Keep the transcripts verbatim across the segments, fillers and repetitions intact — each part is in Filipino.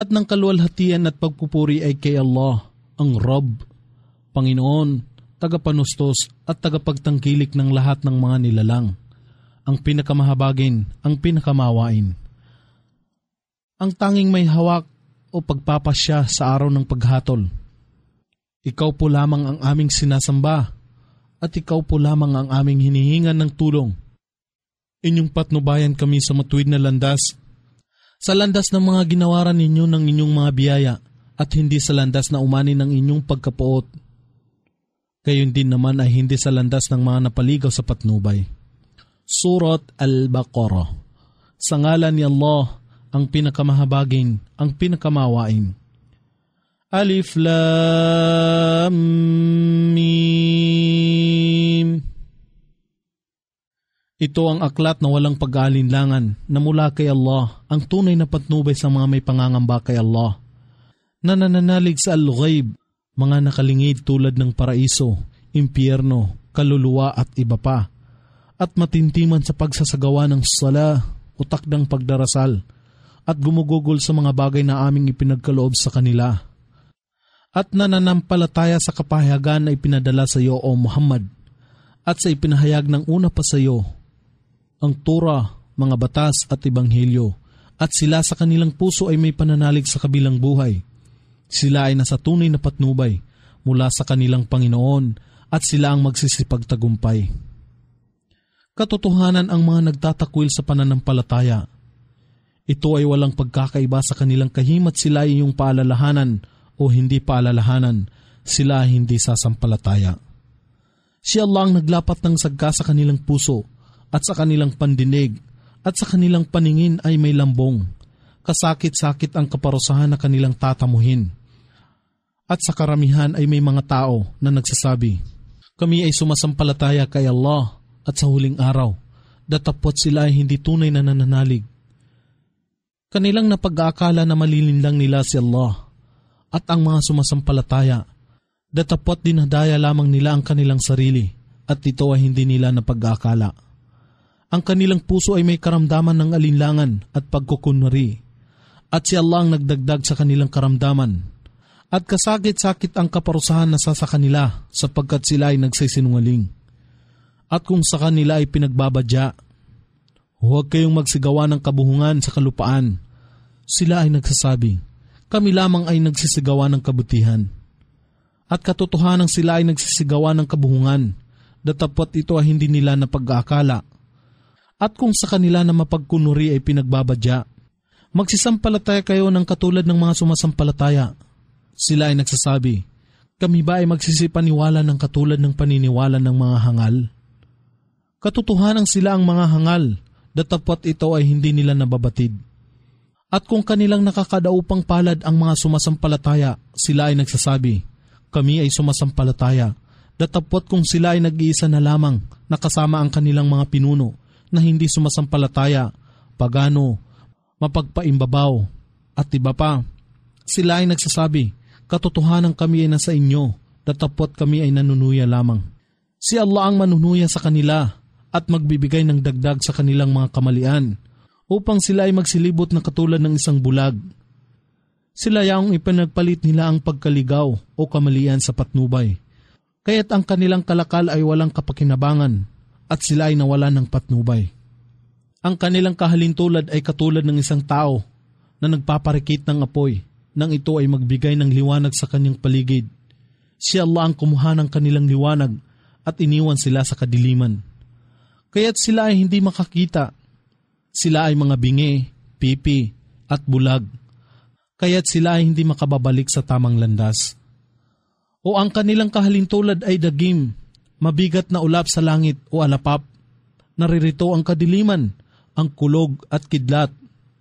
At ng kaluwalhatian at pagpupuri ay kay Allah, ang Rabb, Panginoon, tagapanustos at tagapagtangkilik ng lahat ng mga nilalang, ang pinakamahabagin, ang pinakamawain. Ang tanging may hawak o pagpapasya sa araw ng paghatol. Ikaw po lamang ang aming sinasamba at ikaw po lamang ang aming hinihingan ng tulong. Inyong patnubayan kami sa matuwid na landas, sa landas ng mga ginawaran ninyo ng inyong mga biyaya at hindi sa landas na umani ng inyong pagkapuot. Gayon din naman ay hindi sa landas ng mga napaligaw sa patnubay. Surat Al-Baqarah. Sa ngalan ni Allah, ang pinakamahabagin, ang pinakamawain. Alif Lam Mim. Ito ang aklat na walang pag-aalinlangan na mula kay Allah, ang tunay na patnubay sa mga may pangangamba kay Allah. Nanananalig sa al-ghaib, mga nakalingid tulad ng paraiso, impyerno, kaluluwa at iba pa. At matintiman sa pagsasagawa ng sala o takdang pagdarasal at gumugugol sa mga bagay na aming ipinagkaloob sa kanila. At nananampalataya sa kapahayagan na ipinadala sa iyo o Muhammad at sa ipinahayag ng una pa sa iyo, ang Torah, mga batas at Ebanghelyo, at sila sa kanilang puso ay may pananalig sa kabilang buhay. Sila ay nasa tunay na patnubay mula sa kanilang Panginoon at sila ang magsisipagtagumpay. Katotohanan ang mga nagtatakwil sa pananampalataya. Ito ay walang pagkakaiba sa kanilang kahimat sila ay iyong paalalahanan o hindi paalalahanan, sila ay hindi sasampalataya. Si Allah ang naglapat ng sagka sa kanilang puso at sa kanilang pandinig at sa kanilang paningin ay may lambong. Kasakit-sakit ang kaparusahan na kanilang tatamuhin. At sa karamihan ay may mga tao na nagsasabi, kami ay sumasampalataya kay Allah at sa huling araw, datapot sila ay hindi tunay na nananalig. Kanilang napag-aakala na malilinlang nila si Allah at ang mga sumasampalataya, datapot dinadaya lamang nila ang kanilang sarili at ito ay hindi nila napag-aakala. Ang kanilang puso ay may karamdaman ng alinlangan at pagkukunwari at si Allah ang nagdagdag sa kanilang karamdaman at kasakit-sakit ang kaparusahan na sa kanila sapagkat sila ay nagsisinungaling. At kung sa kanila ay pinagbabadya, huwag kayong magsigawa ng kabuhungan sa kalupaan. Sila ay nagsasabi, kami lamang ay nagsisigawa ng kabutihan. At katotohanan sila ay nagsisigawa ng kabuhungan, datapot ito ay hindi nila napag-aakala. At kung sa kanila na mapagkunuri ay pinagbabadya, magsisampalataya kayo ng katulad ng mga sumasampalataya. Sila ay nagsasabi, kami ba ay magsisipaniwala ng katulad ng paniniwala ng mga hangal? Katotohanan sila ang mga hangal, datapot ito ay hindi nila nababatid. At kung kanilang nakakadaupang palad ang mga sumasampalataya, sila ay nagsasabi, kami ay sumasampalataya, datapot kung sila ay nag-iisa na lamang, nakasama ang kanilang mga pinuno, na hindi sumasampalataya, pagano, mapagpaimbabaw, at iba pa. Sila ay nagsasabi, katotohanan kami ay nasa inyo, datapot kami ay nanunuya lamang. Si Allah ang manunuya sa kanila at magbibigay ng dagdag sa kanilang mga kamalian, upang sila ay magsilibot na katulad ng isang bulag. Sila yaong ipinagpalit nila ang pagkaligaw o kamalian sa patnubay, kaya't ang kanilang kalakal ay walang kapakinabangan, at sila ay nawalan ng patnubay. Ang kanilang kahalintulad ay katulad ng isang tao na nagpaparikit ng apoy nang ito ay magbigay ng liwanag sa kanyang paligid. Si Allah ang kumuha ng kanilang liwanag at iniwan sila sa kadiliman. Kaya't sila ay hindi makakita. Sila ay mga bingi, pipi at bulag. Kaya't sila ay hindi makababalik sa tamang landas. O ang kanilang kahalintulad ay dagim, mabigat na ulap sa langit o alapap, naririto ang kadiliman, ang kulog at kidlat.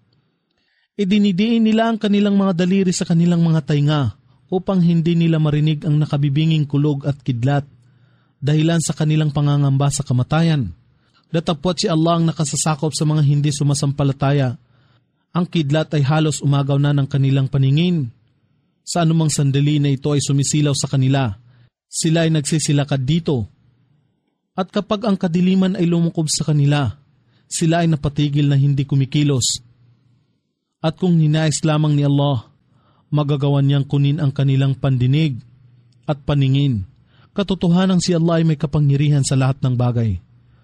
Idinidiin nila ang kanilang mga daliri sa kanilang mga tainga upang hindi nila marinig ang nakabibinging kulog at kidlat, dahilan sa kanilang pangangamba sa kamatayan. Datapot si Allah ang nakasasakop sa mga hindi sumasampalataya. Ang kidlat ay halos umagaw na ng kanilang paningin. Sa anumang sandali na ito ay sumisilaw sa kanila, sila ay nagsisilakad dito. At kapag ang kadiliman ay lumukob sa kanila, sila ay napatigil na hindi kumikilos. At kung ninais lamang ni Allah Magagawan niyang kunin ang kanilang pandinig at paningin. Katotohanan si Allah ay may kapangyarihan sa lahat ng bagay.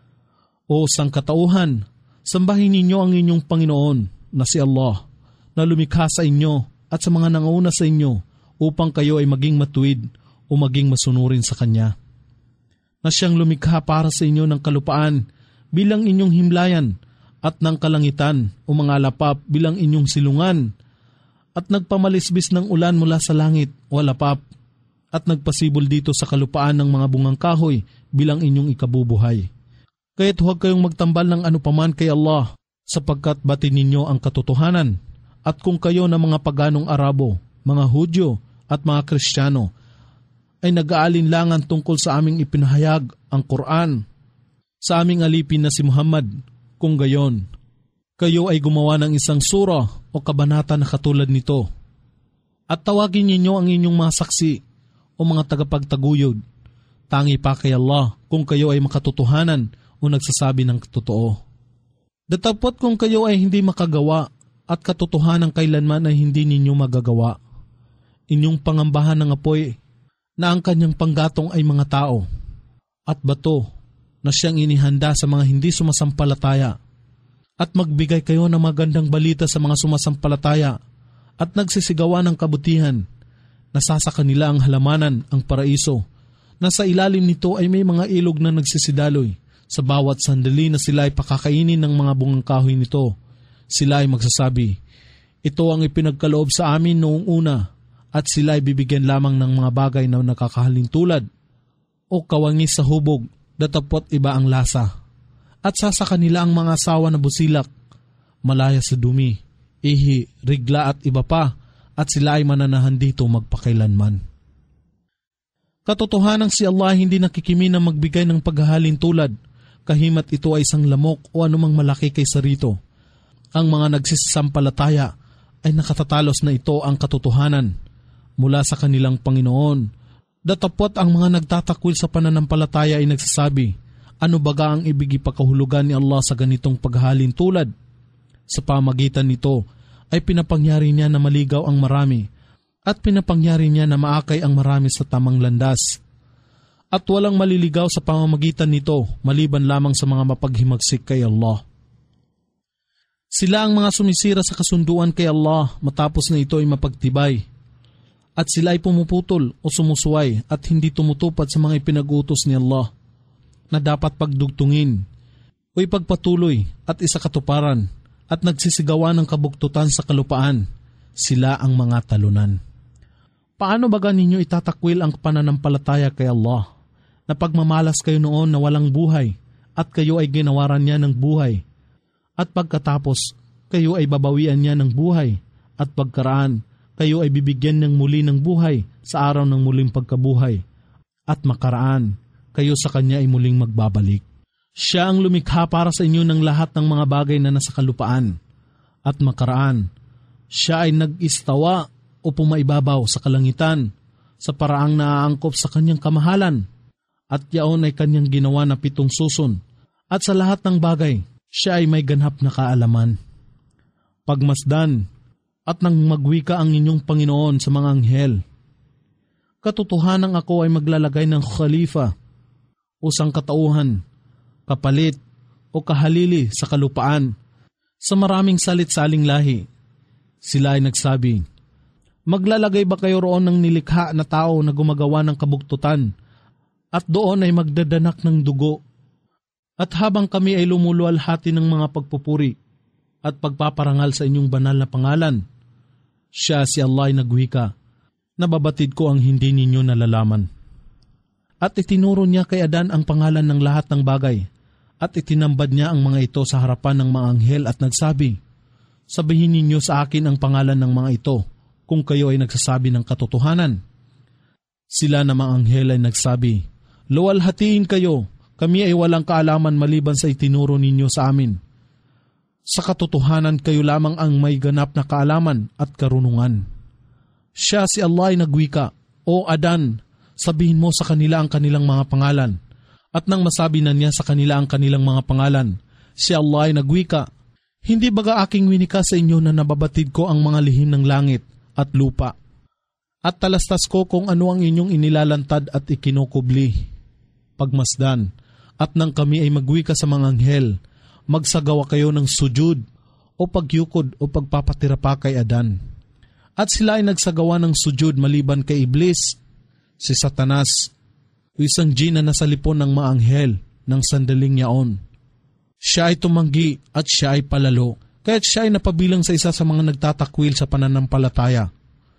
O sangkatauhan, sambahin ninyo ang inyong Panginoon na si Allah, na lumikha sa inyo at sa mga nangauna sa inyo upang kayo ay maging matuwid o maging masunurin sa Kanya. Na siyang lumikha para sa inyo ng kalupaan bilang inyong himlayan at ng kalangitan o mga lapap bilang inyong silungan, at nagpamalisbis ng ulan mula sa langit o lapap, at nagpasibol dito sa kalupaan ng mga bungang kahoy bilang inyong ikabubuhay. Kaya't huwag kayong magtambal ng anupaman kay Allah, sapagkat batin ninyo ang katotohanan. At kung kayo na mga paganong Arabo, mga Hudyo at mga Kristiyano ay nag-aalinlangan tungkol sa aming ipinahayag ang Quran sa aming alipin na si Muhammad, kung gayon, kayo ay gumawa ng isang sura o kabanata na katulad nito. At tawagin ninyo ang inyong mga saksi o mga tagapagtaguyod. Tangi pa kay Allah kung kayo ay makatotohanan o nagsasabi ng totoo. Datapot kung kayo ay hindi makagawa at katotohanan kailanman ay hindi ninyo magagawa. Inyong pangambahan ng apoy na ang kanyang panggatong ay mga tao at bato na siyang inihanda sa mga hindi sumasampalataya. At magbigay kayo ng magandang balita sa mga sumasampalataya at nagsisigawan ng kabutihan. Nasasa kanila ang halamanan, ang paraiso, na sa ilalim nito ay may mga ilog na nagsisidaloy. Sa bawat sandali na sila ay pakakainin ng mga bungang kahoy nito, sila ay magsasabi, ito ang ipinagkaloob sa amin noong una, at sila ay bibigyan lamang ng mga bagay na nakakahalintulad o kawangis sa hubog, datapot iba ang lasa. At sasa kanila ang mga asawa na busilak, malaya sa dumi, ihi, rigla at iba pa, at sila ay mananahan dito magpakailanman. Katotohanan si Allah hindi nakikimi na magbigay ng paghahalin tulad, kahimat ito ay isang lamok o anumang malaki kaysa rito. Ang mga nagsisampalataya ay nakatatalos na ito ang katotohanan mula sa kanilang Panginoon. Datapot ang mga nagtatakwil sa pananampalataya ay nagsasabi, ano baga ang ibig ipakahulugan ni Allah sa ganitong paghalin tulad? Sa pamagitan nito ay pinapangyari niya na maligaw ang marami at pinapangyari niya na maakay ang marami sa tamang landas. At walang maliligaw sa pamamagitan nito maliban lamang sa mga mapaghimagsik kay Allah. Sila ang mga sumisira sa kasunduan kay Allah matapos na ito ay mapagtibay. At sila ay pumuputol o sumusuway at hindi tumutupad sa mga ipinag-utos ni Allah na dapat pagdugtungin o ipagpatuloy at isakatuparan at nagsisigawan ng kabuktutan sa kalupaan, sila ang mga talunan. Paano baga ninyo itatakwil ang pananampalataya kay Allah na pagmamalas kayo noon na walang buhay at kayo ay ginawaran niya ng buhay at pagkatapos kayo ay babawian niya ng buhay at pagkaraan kayo ay bibigyan ng muli ng buhay sa araw ng muling pagkabuhay at makaraan kayo sa Kanya ay muling magbabalik. Siya ang lumikha para sa inyo ng lahat ng mga bagay na nasa kalupaan at makaraan. Siya ay nag-istawa o pumaibabaw sa kalangitan sa paraang naaangkop sa Kanyang kamahalan at yaon ay Kanyang ginawa na pitong suson at sa lahat ng bagay siya ay may ganap na kaalaman. Pagmasdan at nang magwika ang inyong Panginoon sa mga anghel. Katotohanan ako ay maglalagay ng khalifa o sangkatauhan, kapalit o kahalili sa kalupaan sa maraming salit-saling lahi. Sila ay nagsabi, maglalagay ba kayo roon ng nilikha na tao na gumagawa ng kabuktutan at doon ay magdadanak ng dugo? At habang kami ay lumuluwalhati ng mga pagpupuri at pagpaparangal sa inyong banal na pangalan, siya si Allah ay nagwika, nababatid ko ang hindi ninyo nalalaman. At itinuro niya kay Adan ang pangalan ng lahat ng bagay at itinambad niya ang mga ito sa harapan ng mga anghel at nagsabi, sabihin ninyo sa akin ang pangalan ng mga ito kung kayo ay nagsasabi ng katotohanan. Sila na mga anghel ay nagsabi, luwalhatiin kayo, kami ay walang kaalaman maliban sa itinuro ninyo sa amin. Sa katotohanan kayo lamang ang may ganap na kaalaman at karunungan. Siya si Allah ay nagwika, o Adan, sabihin mo sa kanila ang kanilang mga pangalan. At nang masabi na niya sa kanila ang kanilang mga pangalan, si Allah ay nagwika, hindi baga aking winika sa inyo na nababatid ko ang mga lihim ng langit at lupa. At talastas ko kung ano ang inyong inilalantad at ikinukubli. Pagmasdan, at nang kami ay magwika sa mga anghel, magsagawa kayo ng sujud o pagyukod o pagpapatira pa kay Adan. At sila ay nagsagawa ng sujud maliban kay Iblis, si Satanas, o isang jin na nasa lipon ng mga anghel ng sandaling yaon. Siya ay tumanggi at siya ay palalo, kaya't siya ay napabilang sa isa sa mga nagtatakwil sa pananampalataya.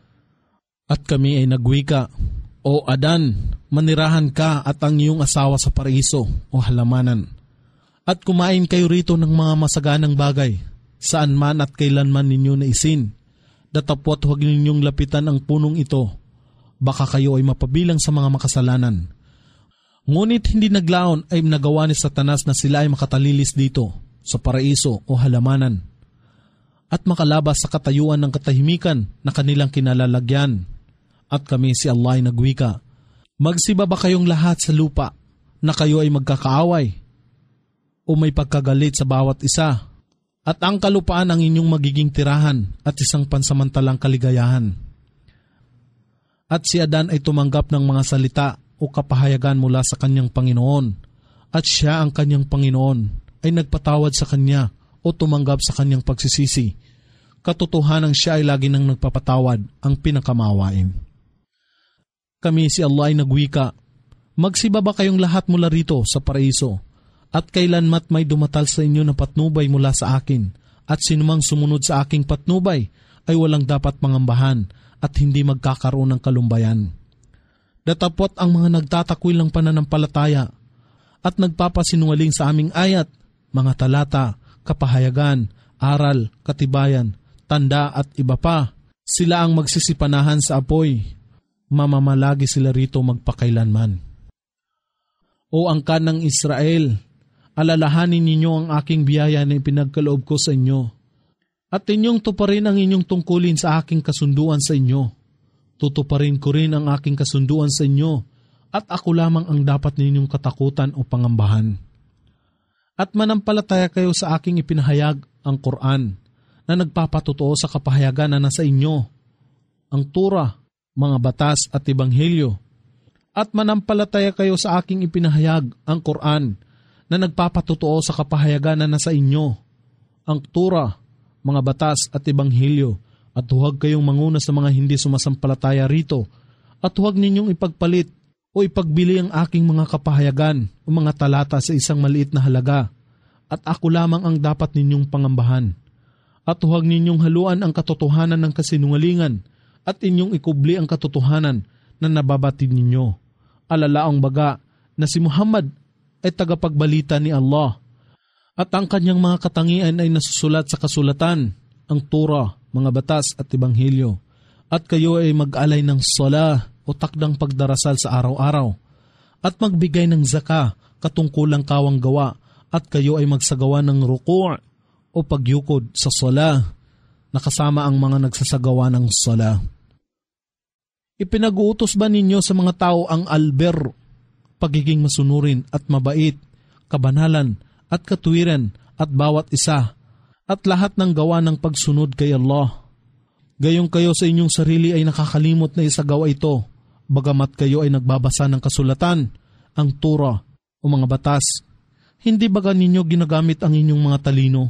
At kami ay nagwika, O Adan, manirahan ka at ang iyong asawa sa paraiso o halamanan. At kumain kayo rito ng mga masaganang bagay, saan man at kailanman ninyo naisin. Datapwat huwag ninyong lapitan ang punong ito, baka kayo ay mapabilang sa mga makasalanan. Ngunit hindi naglaon ay nagawa ni Satanas na sila ay makatalilis dito, sa paraiso o halamanan, at makalabas sa katayuan ng katahimikan na kanilang kinalalagyan. At kami si Allah ay nagwika, magsiba ba kayong lahat sa lupa na kayo ay magkakaaway o may pagkagalit sa bawat isa, at ang kalupaan ang inyong magiging tirahan at isang pansamantalang kaligayahan. At si Adan ay tumanggap ng mga salita o kapahayagan mula sa kanyang Panginoon, at siya ang kanyang Panginoon ay nagpatawad sa kanya o tumanggap sa kanyang pagsisisi. Katotohanan siya ay lagi nang nagpapatawad, ang pinakamawain. Kami si Allah ay nagwika, magsiba ba kayong lahat mula rito sa paraiso, at kailanmat may dumatal sa inyo na patnubay mula sa akin, at sinumang sumunod sa aking patnubay ay walang dapat mangambahan at hindi magkakaroon ng kalumbayan. Datapot ang mga nagtatakwil ng pananampalataya at nagpapasinungaling sa aming ayat, mga talata, kapahayagan, aral, katibayan, tanda at iba pa, sila ang magsisipanahan sa apoy. Mamamalagi sila rito magpakailanman. O angkan ng Israel, alalahanin ninyo ang aking biyaya na ipinagkaloob ko sa inyo, at inyong tuparin ang inyong tungkulin sa aking kasunduan sa inyo. Tutuparin ko rin ang aking kasunduan sa inyo, at ako lamang ang dapat ninyong katakutan o pangambahan. At manampalataya kayo sa aking ipinahayag, ang Quran, na nagpapatotoo sa kapahayagan na nasa inyo, ang Torah, mga batas at ebanghelyo. At manampalataya kayo sa aking ipinahayag, ang Quran, na nagpapatotoo sa kapahayagan na nasa inyo, ang Torah, mga batas at ebanghelyo, at huwag kayong manguna sa mga hindi sumasampalataya rito, at huwag ninyong ipagpalit o ipagbili ang aking mga kapahayagan o mga talata sa isang maliit na halaga, at ako lamang ang dapat ninyong pangambahan. At huwag ninyong haluan ang katotohanan ng kasinungalingan, at inyong ikubli ang katotohanan na nababatid ninyo. Alalaang baga na si Muhammad ay tagapagbalita ni Allah, at ang kanyang mga katangian ay nasusulat sa kasulatan, ang Torah, mga batas at ebanghelyo. At kayo ay mag-alay ng sala o takdang pagdarasal sa araw-araw, at magbigay ng zaka, katungkulang kawang gawa, at kayo ay magsagawa ng ruku' o pagyukod sa sala, nakasama ang mga nagsasagawa ng sala. Ipinag-uutos ba ninyo sa mga tao ang alber, pagiging masunurin at mabait, kabanalan at katwiran at bawat isa, at lahat ng gawa ng pagsunod kay Allah? Gayong kayo sa inyong sarili ay nakakalimot na isagawa ito, bagamat kayo ay nagbabasa ng kasulatan, ang Torah o mga batas. Hindi baga ninyo ginagamit ang inyong mga talino?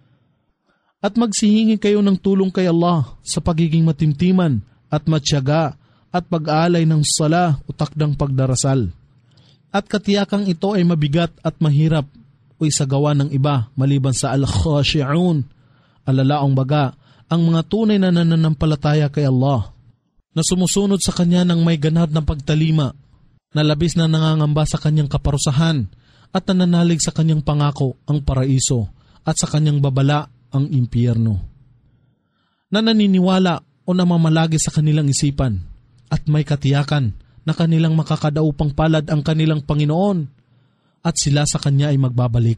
At magsihingi kayo ng tulong kay Allah sa pagiging matimtiman at matyaga at pag-aalay ng sala o takdang pagdarasal. At katiyakang ito ay mabigat at mahirap o isagawa ng iba maliban sa al-khashi'un, alalaong baga, ang mga tunay na nananampalataya kay Allah, na sumusunod sa Kanya ng may ganap na pagtalima, na labis na nangangamba sa Kanyang kaparusahan, at nananalig sa Kanyang pangako, ang paraiso, at sa Kanyang babala, ang impyerno. Na naniniwala o namamalagi sa kanilang isipan, at may katiyakan na kanilang makakadaupang palad ang kanilang Panginoon, at sila sa Kanya ay magbabalik.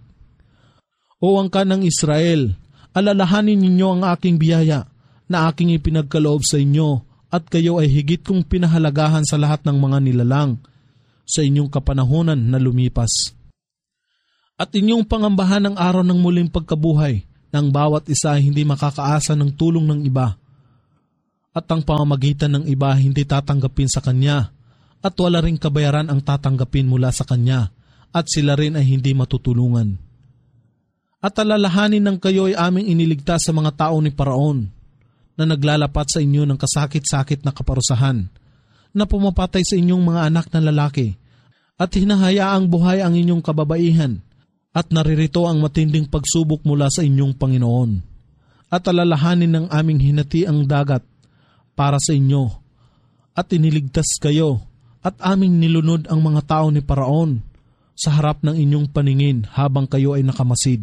O angkan ng Israel, alalahanin ninyo ang aking biyaya na aking ipinagkaloob sa inyo, at kayo ay higit kong pinahalagahan sa lahat ng mga nilalang sa inyong kapanahunan na lumipas. At inyong pangambahan ang araw ng muling pagkabuhay, nang bawat isa ay hindi makakaasa ng tulong ng iba. at ang pamamagitan ng iba hindi tatanggapin sa kanya, at wala ring kabayaran ang tatanggapin mula sa kanya, at sila rin ay hindi matutulungan. At alalahanin ng kayo ay aming iniligtas sa mga tao ni Paraon, na naglalapat sa inyo ng kasakit-sakit na kaparusahan, na pumapatay sa inyong mga anak na lalaki, at hinahayaang buhay ang inyong kababaihan, at naririto ang matinding pagsubok mula sa inyong Panginoon. At alalahanin ng aming hinati ang dagat para sa inyo, at iniligtas kayo, at aming nilunod ang mga tao ni Paraon sa harap ng inyong paningin habang kayo ay nakamasid.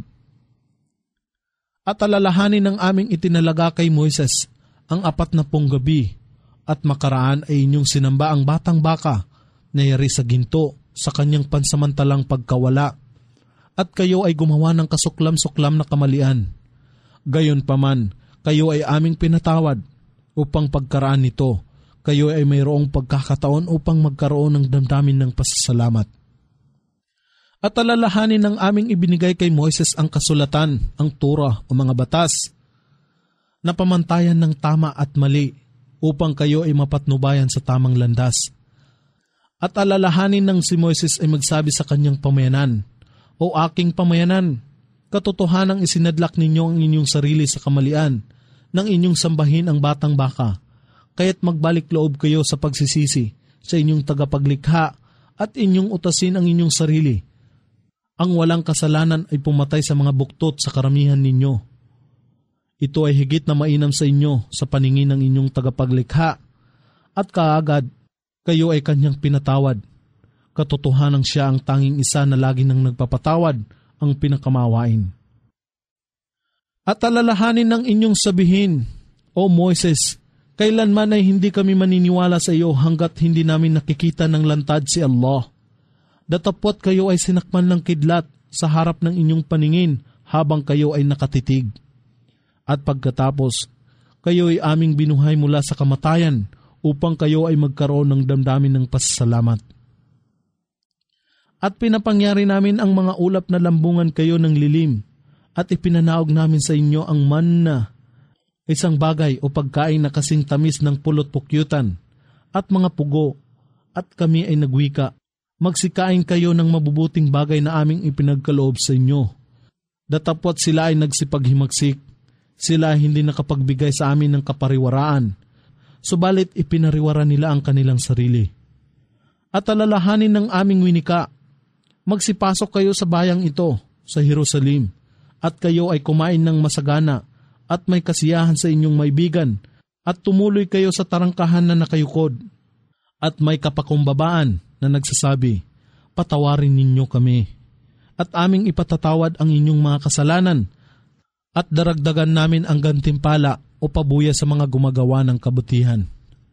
At alalahanin ng aming itinalaga kay Moises ang apat na pong gabi, at makaraan ay inyong sinamba ang batang baka na yari sa ginto sa kanyang pansamantalang pagkawala, at kayo ay gumawa ng kasuklam-suklam na kamalian. Gayon paman, kayo ay aming pinatawad upang pagkaraan nito, kayo ay mayroong pagkakataon upang magkaroon ng damdamin ng pasasalamat. At alalahanin ng aming ibinigay kay Moises ang kasulatan, ang Torah o mga batas, na pamantayan ng tama at mali, upang kayo ay mapatnubayan sa tamang landas. At alalahanin ng si Moises ay magsabi sa kanyang pamayanan, "O aking pamayanan, katotohanang isinadlak ninyo ang inyong sarili sa kamalian, nang inyong sambahin ang batang baka, kaya't magbalik loob kayo sa pagsisisi sa inyong tagapaglikha at inyong utasin ang inyong sarili. Ang walang kasalanan ay pumatay sa mga buktot sa karamihan ninyo. Ito ay higit na mainam sa inyo sa paningin ng inyong tagapaglikha, at kaagad kayo ay kanyang pinatawad. Katotohanang siya ang tanging isa na lagi nang nagpapatawad, ang pinakamawain. At alalahanin ng inyong sabihin, O Moises, kailanman ay hindi kami maniniwala sa iyo hanggat hindi namin nakikita ng lantad si Allah. Datapwat kayo ay sinakman ng kidlat sa harap ng inyong paningin habang kayo ay nakatitig. At pagkatapos, kayo ay aming binuhay mula sa kamatayan upang kayo ay magkaroon ng damdamin ng pasasalamat. At pinapangyari namin ang mga ulap na lambungan kayo ng lilim, at ipinanaog namin sa inyo ang manna, isang bagay o pagkain na kasing tamis ng pulot pukyutan, at mga pugo, at kami ay nagwika, magsikain kayo ng mabubuting bagay na aming ipinagkaloob sa inyo. Datapwat sila ay nagsipaghimagsik, sila ay hindi nakapagbigay sa amin ng kapariwaraan, subalit ipinariwara nila ang kanilang sarili. At alalahanin ng aming winika, magsipasok kayo sa bayang ito, sa Jerusalem, at kayo ay kumain ng masagana at may kasiyahan sa inyong maibigan, at tumuloy kayo sa tarangkahan na nakayukod, at may kapakumbabaan na nagsasabi, "Patawarin ninyo kami," at aming ipatatawad ang inyong mga kasalanan, at daragdagan namin ang gantimpala o pabuya sa mga gumagawa ng kabutihan.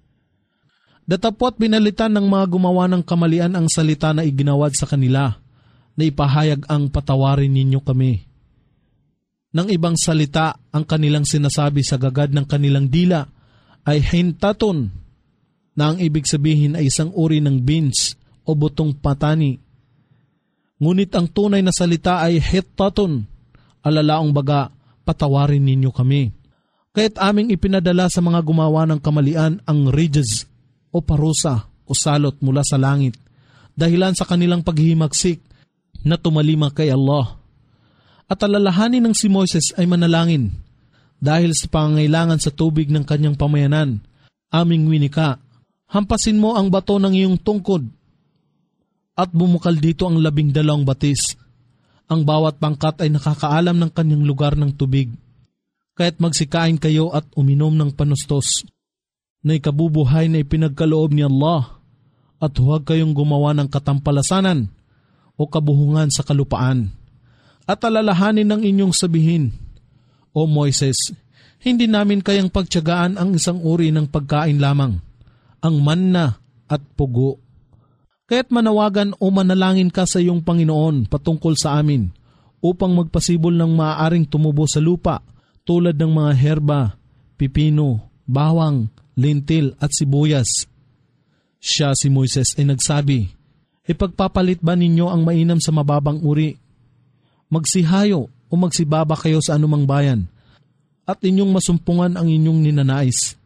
Datapwat binalitan ng mga gumawa ng kamalian ang salita na iginawad sa kanila, na ipahayag ang patawarin ninyo kami. Nang ibang salita, ang kanilang sinasabi sa gagad ng kanilang dila ay hintaton, na ang ibig sabihin ay isang uri ng beans o butong patani. Ngunit ang tunay na salita ay hittaton, alalaong baga, patawarin ninyo kami. Kaya't aming ipinadala sa mga gumawa ng kamalian ang ridges o parusa o salot mula sa langit, dahilan sa kanilang paghihimagsik na tumalima kay Allah. At alalahanin ng si Moises ay manalangin, dahil sa pangangailangan sa tubig ng kanyang pamayanan, aming winika, hampasin mo ang bato ng iyong tungkod, at bumukal dito ang labing dalawang batis. Ang bawat pangkat ay nakakaalam ng kanyang lugar ng tubig. Kaya't magsikain kayo at uminom ng panustos, na ikabubuhay na ipinagkaloob ni Allah, at huwag kayong gumawa ng katampalasanan o kabuhungan sa kalupaan. At alalahanin ng inyong sabihin, O Moises, hindi namin kayang pagtiyagaan ang isang uri ng pagkain lamang, ang manna at pugo. Kaya't manawagan o manalangin ka sa iyong Panginoon patungkol sa amin, upang magpasibol ng maaaring tumubo sa lupa, tulad ng mga herba, pipino, bawang, lintil at sibuyas. Siya, si Moises, ay nagsabi, Ipagpapalit ba ninyo ang mainam sa mababang uri? Magsihayo o magsibaba kayo sa anumang bayan, at inyong masumpungan ang inyong ninanais,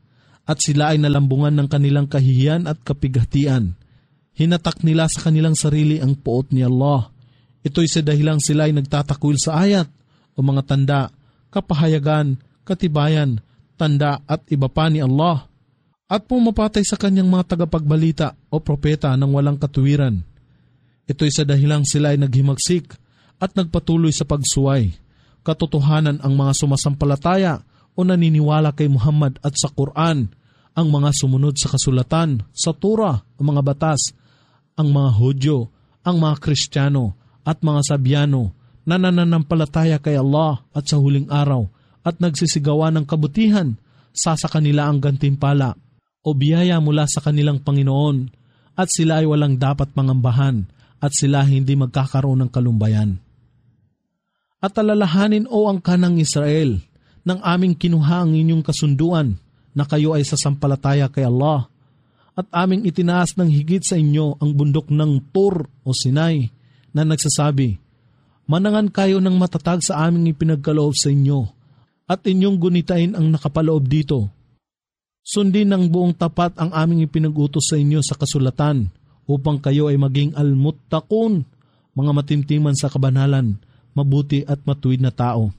at sila ay nalambungan ng kanilang kahihiyan at kapighatian. Hinatak nila sa kanilang sarili ang puot ni Allah. Ito'y sa dahilang sila ay nagtatakwil sa ayat o mga tanda, kapahayagan, katibayan, tanda at iba pa ni Allah, at pumapatay sa kanyang mga tagapagbalita o propeta ng walang katuwiran. Ito'y sa dahilang sila ay naghimagsik at nagpatuloy sa pagsuway. Katotohanan ang mga sumasampalataya o naniniwala kay Muhammad at sa Quran, ang mga sumunod sa kasulatan, sa Torah, ang mga batas, ang mga Hudyo, ang mga Kristiyano at mga Sabyano na nananampalataya kay Allah at sa huling araw at nagsisigawa ng kabutihan, sa sa kanila ang gantimpala o biyaya mula sa kanilang Panginoon, at sila ay walang dapat mangambahan at sila hindi magkakaroon ng kalumbayan. At alalahanin o ang kanang Israel, nang aming kinuha ang inyong kasunduan na kayo ay sasampalataya kay Allah, at aming itinaas ng higit sa inyo ang bundok ng Tur o Sinai na nagsasabi, manangan kayo ng matatag sa aming ipinagkaloob sa inyo at inyong gunitain ang nakapaloob dito. Sundin ng buong tapat ang aming ipinag-utos sa inyo sa kasulatan upang kayo ay maging al-muttaqun, mga matintiman sa kabanalan, mabuti at matuwid na tao.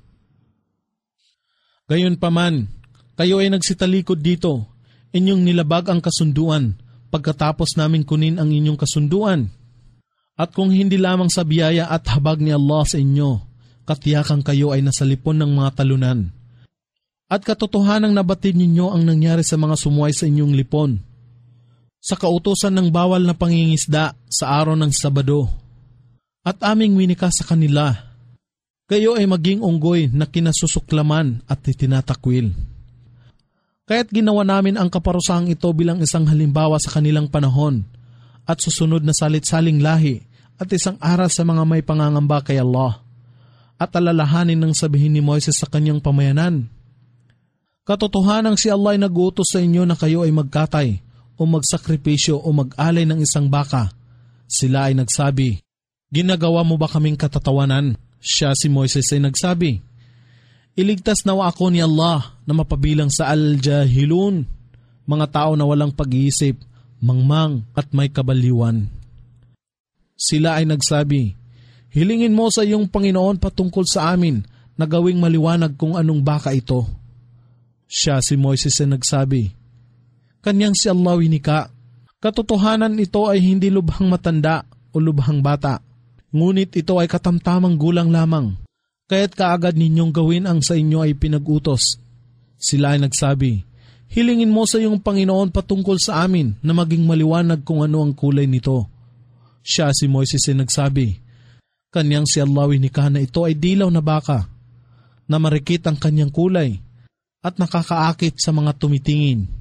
Gayunpaman, kayo ay nagsitalikod dito, inyong nilabag ang kasunduan, pagkatapos namin kunin ang inyong kasunduan. At kung hindi lamang sa biyaya at habag ni Allah sa inyo, katiyakan kayo ay nasa lipon ng mga talunan. At katotohanang nabatid ninyo ang nangyari sa mga sumuway sa inyong lipon, sa kautusan ng bawal na pangingisda sa araw ng Sabado, at aming winika sa kanila, kayo ay maging unggoy na kinasusuklaman at itinatakwil. Kaya't ginawa namin ang kaparusahang ito bilang isang halimbawa sa kanilang panahon at susunod na salit-saling lahi at isang aral sa mga may pangangamba kay Allah, at alalahanin ng sabihin ni Moises sa kanyang pamayanan. Katotohanang si Allah ay nag-uutos sa inyo na kayo ay magkatay o magsakripisyo o mag-alay ng isang baka. Sila ay nagsabi, ginagawa mo ba kaming katatawanan? Siya si Moises ay nagsabi, iligtas nawa ako ni Allah na mapabilang sa al-jahilun, mga tao na walang pag-iisip, mangmang at may kabaliwan. Sila ay nagsabi, hilingin mo sa iyong Panginoon patungkol sa amin na gawing maliwanag kung anong baka ito. Siya si Moises ay nagsabi, kanyang si Allah winika, katotohanan ito ay hindi lubhang matanda o lubhang bata, ngunit ito ay katamtamang gulang lamang, kaya't kaagad ninyong gawin ang sa inyo ay pinag-utos. Sila ay nagsabi, hilingin mo sa iyong Panginoon patungkol sa amin na maging maliwanag kung ano ang kulay nito. Siya si Moises ay nagsabi, kanyang si Allah winika na ito ay dilaw na baka, na marikit ang kanyang kulay at nakakaakit sa mga tumitingin.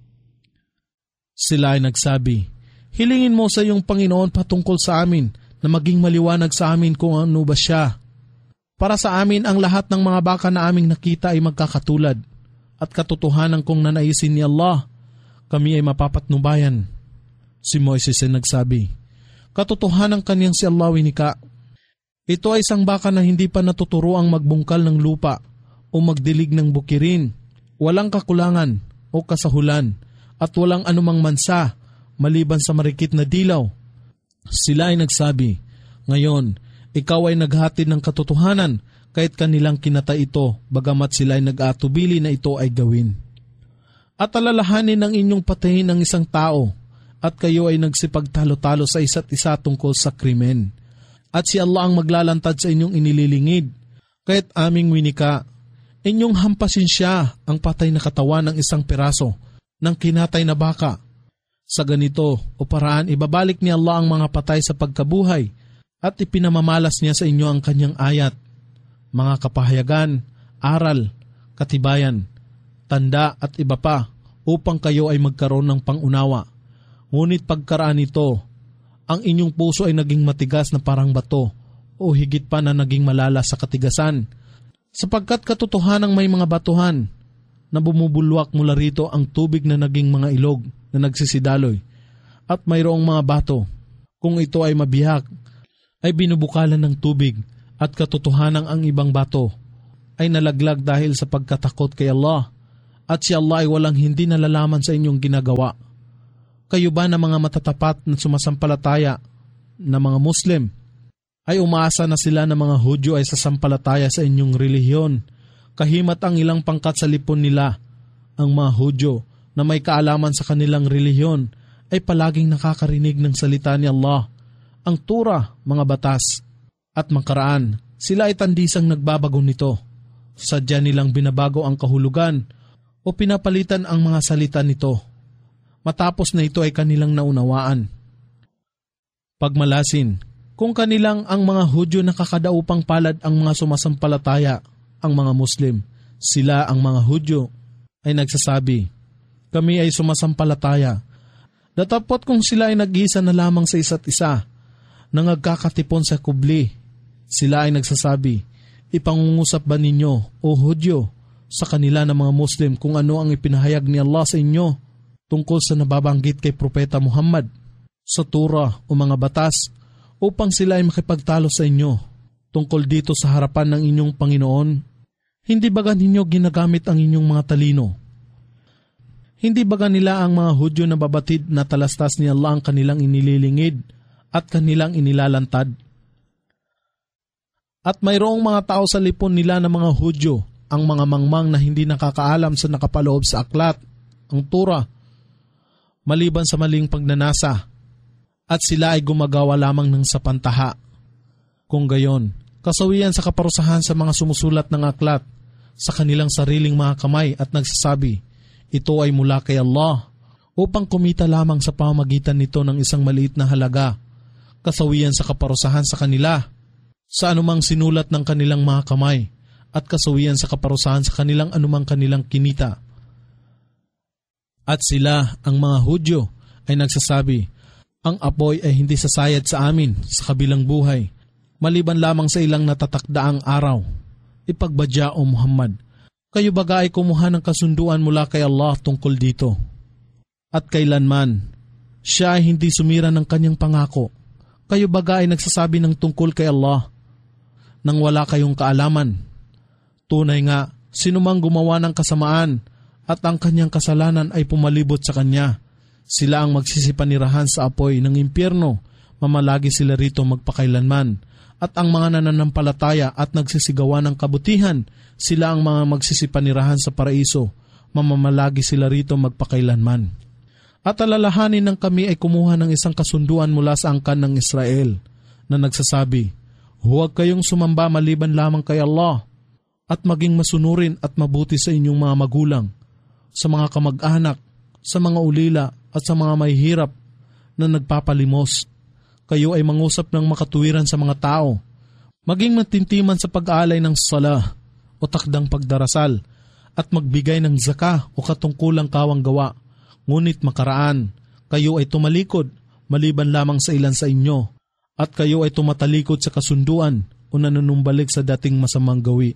Sila ay nagsabi, hilingin mo sa iyong Panginoon patungkol sa amin na maging maliwanag sa amin kung ano ba siya. Para sa amin ang lahat ng mga baka na aming nakita ay magkakatulad, at katotohanan kung nanaisin ni Allah, kami ay mapapatnubayan. Si Moises ay nagsabi, katotohanan kanyang si Allah winika, ito ay isang baka na hindi pa natuturoang magbungkal ng lupa o magdilig ng bukirin, walang kakulangan o kasahulan, at walang anumang mansa maliban sa marikit na dilaw. Sila ay nagsabi, ngayon, ikaw ay naghatid ng katotohanan kahit kanilang kinata ito, bagamat sila ay nag-aatubili na ito ay gawin. At alalahanin ng inyong patayin ng isang tao, at kayo ay nagsipagtalo-talo sa isa't isa tungkol sa krimen. At si Allah ang maglalantad sa inyong inililingid, kahit aming winika, inyong hampasin siya ang patay na katawan ng isang piraso ng kinatay na baka. Sa ganito o paraan ibabalik ni Allah ang mga patay sa pagkabuhay at ipinamamalas niya sa inyo ang kanyang ayat, mga kapahayagan, aral, katibayan, tanda at iba pa upang kayo ay magkaroon ng pangunawa. Ngunit pagkaraan nito, ang inyong puso ay naging matigas na parang bato o higit pa na naging malala sa katigasan, sapagkat katotohanang may mga batuhan na bumubulwak mula rito ang tubig na naging mga ilog na nagsisidaloy, at mayroong mga bato, kung ito ay mabihag, ay binubukalan ng tubig, at katotohanang ang ibang bato ay nalaglag dahil sa pagkatakot kay Allah, at si Allah ay walang hindi nalalaman sa inyong ginagawa. Kayo ba na mga matatapat na sumasampalataya na mga Muslim ay umaasa na sila na mga Hudyo ay sasampalataya sa inyong relihiyon? Kahimat ang ilang pangkat sa lipon nila, ang mga Hudyo na may kaalaman sa kanilang relihiyon ay palaging nakakarinig ng salita ni Allah, ang Tura, mga batas, at makaraan. Sila ay tandisang nagbabago nito. Sadya nilang binabago ang kahulugan o pinapalitan ang mga salita nito. Matapos na ito ay kanilang naunawaan. Pagmalasin, kung kanilang ang mga Hudyo nakakadaupang palad ang mga sumasampalataya, ang mga Muslim, sila ang mga Hudyo ay nagsasabi, kami ay sumasampalataya. Datapot kung sila ay nag-iisa na lamang sa isa't isa, na nagkakatipon sa kubli, sila ay nagsasabi, ipangungusap ba ninyo, o Hudyo, sa kanila ng mga Muslim kung ano ang ipinahayag ni Allah sa inyo tungkol sa nababanggit kay Propeta Muhammad sa Tura o mga batas upang sila ay makipagtalo sa inyo tungkol dito sa harapan ng inyong Panginoon? Hindi baga ninyo ginagamit ang inyong mga talino? Hindi baga nila ang mga Hudyo na babatid na talastas ni Allah ang kanilang inililingid at kanilang inilalantad? At mayroong mga tao sa lipon nila na mga Hudyo, ang mga mangmang na hindi nakakaalam sa nakapaloob sa aklat, ang Tura, maliban sa maling pagnanasa, at sila ay gumagawa lamang ng sapantaha. Kung gayon, kasawian sa kaparusahan sa mga sumusulat ng aklat sa kanilang sariling mga kamay at nagsasabi, ito ay mula kay Allah, upang kumita lamang sa pamamagitan nito ng isang maliit na halaga, kasawian sa kaparusahan sa kanila, sa anumang sinulat ng kanilang mga kamay, at kasawian sa kaparusahan sa kanilang anumang kanilang kinita. At sila, ang mga Hudyo, ay nagsasabi, ang apoy ay hindi sasayad sa amin sa kabilang buhay, maliban lamang sa ilang natatakdaang araw. Ipagbadya o Muhammad, kayo baga ay kumuha ng kasunduan mula kay Allah tungkol dito? At kailanman, siya ay hindi sumira ng kanyang pangako. Kayo baga ay nagsasabi ng tungkol kay Allah nang wala kayong kaalaman? Tunay nga, sinumang gumawa ng kasamaan at ang kanyang kasalanan ay pumalibot sa kanya, sila ang magsisipanirahan sa apoy ng impyerno, mamalagi sila rito magpakailanman. At ang mga nananampalataya at nagsisigawan ng kabutihan, sila ang mga magsisipanirahan sa paraiso, mamamalagi sila rito magpakailanman. At alalahanin ng kami ay kumuha ng isang kasunduan mula sa angkan ng Israel, na nagsasabi, huwag kayong sumamba maliban lamang kay Allah, at maging masunurin at mabuti sa inyong mga magulang, sa mga kamag-anak, sa mga ulila at sa mga mahihirap na nagpapalimos. Kayo ay mangusap ng makatuwiran sa mga tao, maging matintiman sa pag-aalay ng salah o takdang pagdarasal, at magbigay ng zaka o katungkulang kawang gawa. Ngunit makaraan, kayo ay tumalikod maliban lamang sa ilan sa inyo, at kayo ay tumatalikod sa kasunduan o nanunumbalik sa dating masamang gawi.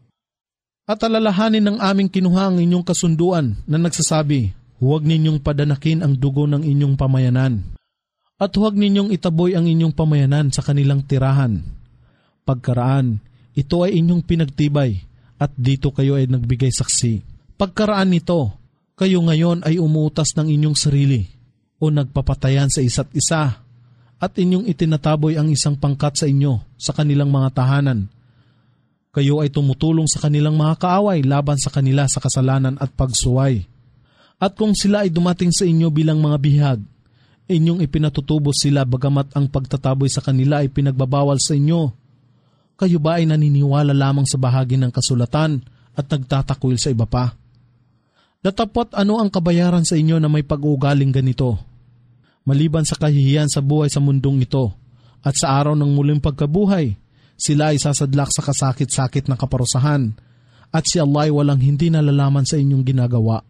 At alalahanin ng aming kinuha ang inyong kasunduan na nagsasabi, huwag ninyong padanakin ang dugo ng inyong pamayanan, at huwag ninyong itaboy ang inyong pamayanan sa kanilang tirahan. Pagkaraan, ito ay inyong pinagtibay, at dito kayo ay nagbigay saksi. Pagkaraan nito, kayo ngayon ay umuutas ng inyong sarili o nagpapatayan sa isa't isa, at inyong itinataboy ang isang pangkat sa inyo sa kanilang mga tahanan. Kayo ay tumutulong sa kanilang mga kaaway laban sa kanila sa kasalanan at pagsuway. At kung sila ay dumating sa inyo bilang mga bihag, inyong ipinatutubos sila bagamat ang pagtataboy sa kanila ay pinagbabawal sa inyo. Kayo ba ay naniniwala lamang sa bahagi ng kasulatan at nagtatakwil sa iba pa? Datapot ano ang kabayaran sa inyo na may pag-uugaling ganito? Maliban sa kahihiyan sa buhay sa mundong ito, at sa araw ng muling pagkabuhay, sila ay sasadlak sa kasakit-sakit na kaparusahan, at si Allah ay walang hindi nalalaman sa inyong ginagawa.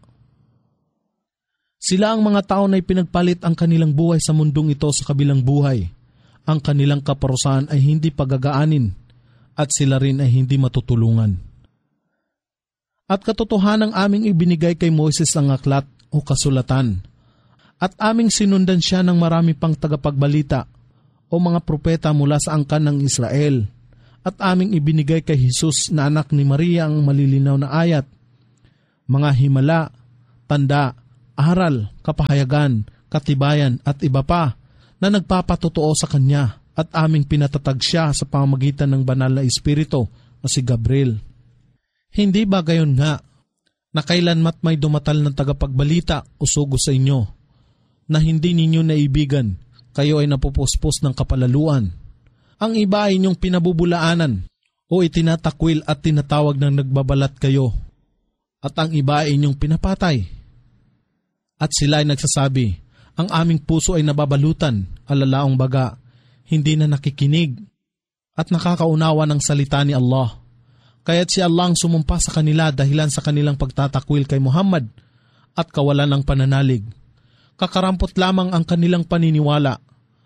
Sila ang mga tao na ipinagpalit ang kanilang buhay sa mundong ito sa kabilang buhay. Ang kanilang kaparusahan ay hindi pagagaanin, at sila rin ay hindi matutulungan. At katotohanang aming ibinigay kay Moises ang aklat o kasulatan, at aming sinundan siya ng marami pang tagapagbalita o mga propeta mula sa angkan ng Israel, at aming ibinigay kay Jesus na anak ni Maria ang malilinaw na ayat. mga himala, tanda, aral, kapahayagan, katibayan at iba pa na nagpapatotoo sa Kanya at aming pinatatag siya sa pamamagitan ng banal na Espiritu na si Gabriel. Hindi ba gayon nga na kailanmat may dumatal ng tagapagbalita o sugo sa inyo na hindi ninyo naibigan, kayo ay napupuspos ng kapalaluan? Ang iba ay inyong pinabubulaanan o itinatakwil at tinatawag ng nagbabalat kayo, at ang iba ay inyong pinapatay. At sila ay nagsasabi, ang aming puso ay nababalutan, alalaong baga, hindi na nakikinig at nakakaunawa ng salita ni Allah. Kaya't si Allah ang sumumpa sa kanila dahilan sa kanilang pagtatakwil kay Muhammad at kawalan ng pananalig. Kakarampot lamang ang kanilang paniniwala.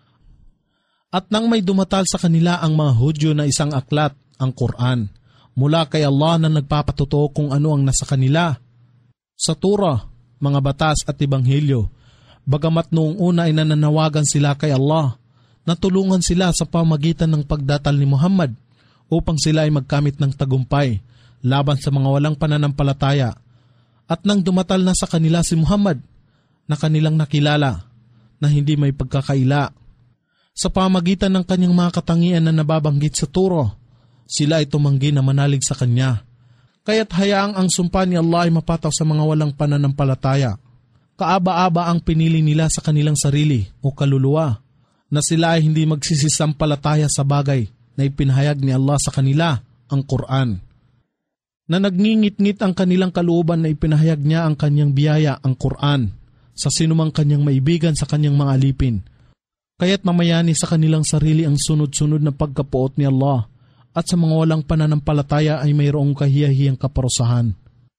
At nang may dumatal sa kanila ang mga Hudyo na isang aklat, ang Quran, mula kay Allah na nagpapatotoo kung ano ang nasa kanila sa Torah, mga batas at Ebanghelyo, bagamat noong una ay nananawagan sila kay Allah, natulungan sila sa pamagitan ng pagdatal ni Muhammad upang sila ay magkamit ng tagumpay laban sa mga walang pananampalataya. At nang dumatal na sa kanila si Muhammad, na kanilang nakilala na hindi may pagkakaila, sa pamagitan ng kanyang mga katangian na nababanggit sa Torah, sila ay tumanggi na manalig sa Kanya. Kaya't hayaang ang sumpa ni Allah ay mapataw sa mga walang pananampalataya. Kaaba-aba ang pinili nila sa kanilang sarili o kaluluwa na sila ay hindi magsisisampalataya sa bagay na ipinahayag ni Allah sa kanila, ang Quran. Na nagngingit-ngit ang kanilang kalooban na ipinahayag niya ang kanyang biyaya, ang Quran, sa sinumang kanyang maibigan sa kanyang mga alipin. Kaya't mamayani sa kanilang sarili ang sunod-sunod na pagkapuot ni Allah, at sa mga walang pananampalataya ay mayroong kahiyahiyang kaparusahan.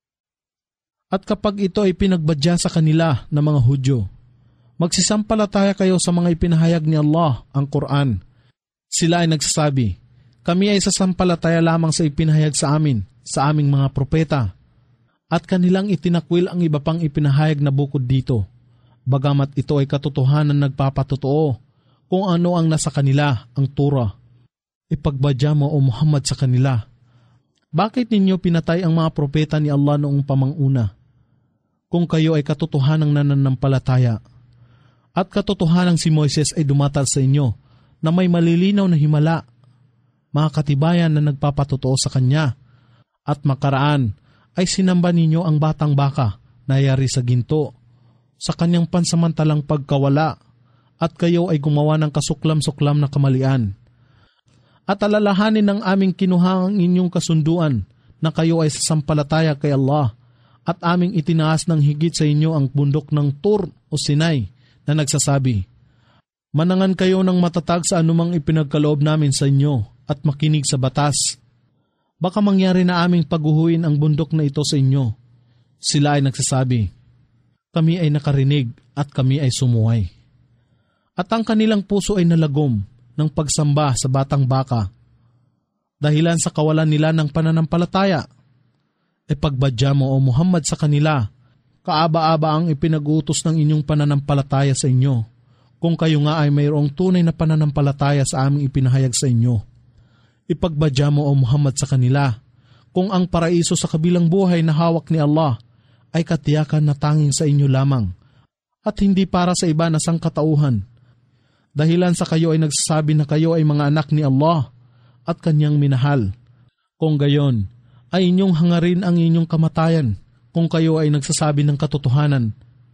At kapag ito ay pinagbadya sa kanila ng mga Hudyo, magsisampalataya kayo sa mga ipinahayag ni Allah, ang Quran. Sila ay nagsasabi, kami ay sasampalataya lamang sa ipinahayag sa amin, sa aming mga propeta. At kanilang itinakwil ang iba pang ipinahayag na bukod dito, bagamat ito ay katotohanan nagpapatotoo kung ano ang nasa kanila, ang Torah. Ipagbadya mo o Muhammad sa kanila. Bakit ninyo pinatay ang mga propeta ni Allah noong pamanguna? Kung kayo ay katotohanang nananampalataya, at katotohanang si Moises ay dumatal sa inyo na may malilinaw na himala, mga katibayan na nagpapatotoo sa kanya, at makaraan ay sinamba ninyo ang batang baka na yari sa ginto, sa kanyang pansamantalang pagkawala, at kayo ay gumawa ng kasuklam-suklam na kamalian. At alalahanin ng aming kinuhang inyong kasunduan na kayo ay sasampalataya kay Allah, at aming itinaas ng higit sa inyo ang bundok ng Tur o Sinai na nagsasabi, manangan kayo ng matatag sa anumang ipinagkaloob namin sa inyo at makinig sa batas. Baka mangyari na aming paguhuin ang bundok na ito sa inyo. Sila ay nagsasabi, kami ay nakarinig at kami ay sumuway. At ang kanilang puso ay nalagom ng pagsamba sa batang baka, dahilan sa kawalan nila ng pananampalataya. E pagbadya mo o Muhammad sa kanila, kaaba-aba ang ipinag-utos ng inyong pananampalataya sa inyo, kung kayo nga ay mayroong tunay na pananampalataya sa aming ipinahayag sa inyo. Ipagbadya mo o Muhammad sa kanila, kung ang paraiso sa kabilang buhay na hawak ni Allah ay katiyakan na tanging sa inyo lamang, at hindi para sa iba na sangkatauhan, dahilan sa kayo ay nagsasabi na kayo ay mga anak ni Allah at kanyang minahal. Kung gayon, ay inyong hangarin ang inyong kamatayan kung kayo ay nagsasabi ng katotohanan.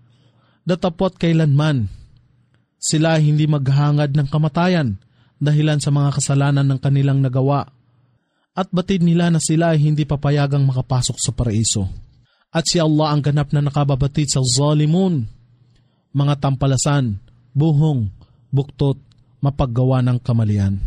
Datapot kailanman, sila ay hindi maghahangad ng kamatayan dahilan sa mga kasalanan ng kanilang nagawa, at batid nila na sila ay hindi papayagang makapasok sa paraiso. At si Allah ang ganap na nakababatid sa zalimun, mga tampalasan, buhong, buktot, mapaggawa ng kamalian.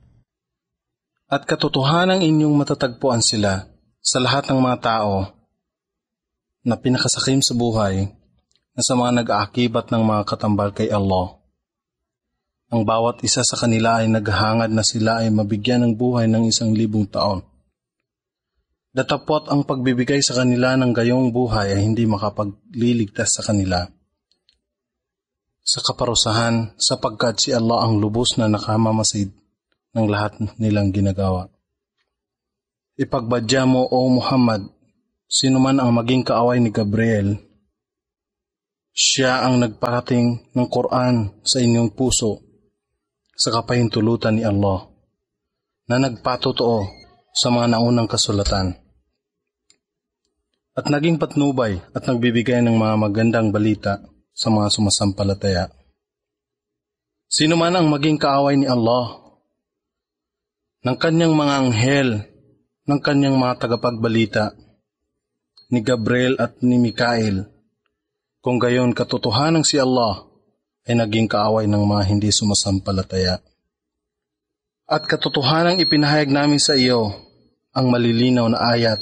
At katotohanang inyong matatagpuan sila sa lahat ng mga tao na pinakasakim sa buhay na sa mga nag-aakibat ng mga katambal kay Allah. Ang bawat isa sa kanila ay naghahangad na sila ay mabigyan ng buhay ng isang libong taon. Datapot ang pagbibigay sa kanila ng gayong buhay ay hindi makapagliligtas sa kanila sa kaparusahan, sapagkat si Allah ang lubos na nakamamasid ng lahat nilang ginagawa. Ipagbadya mo o Muhammad sino man ang maging kaaway ni Gabriel, siya ang nagparating ng Quran sa inyong puso sa kapahintulutan ni Allah na nagpatotoo sa mga naunang kasulatan at naging patnubay at nagbibigay ng mga magandang balita sa mga sumasampalataya. Sino man ang maging kaaway ni Allah, ng kanyang mga anghel, ng kanyang mga tagapagbalita, ni Gabriel at ni Mikael, kung gayon katotohanan si Allah ay naging kaaway ng mga hindi sumasampalataya. At katotohanang ipinahayag namin sa iyo ang malilinaw na ayat,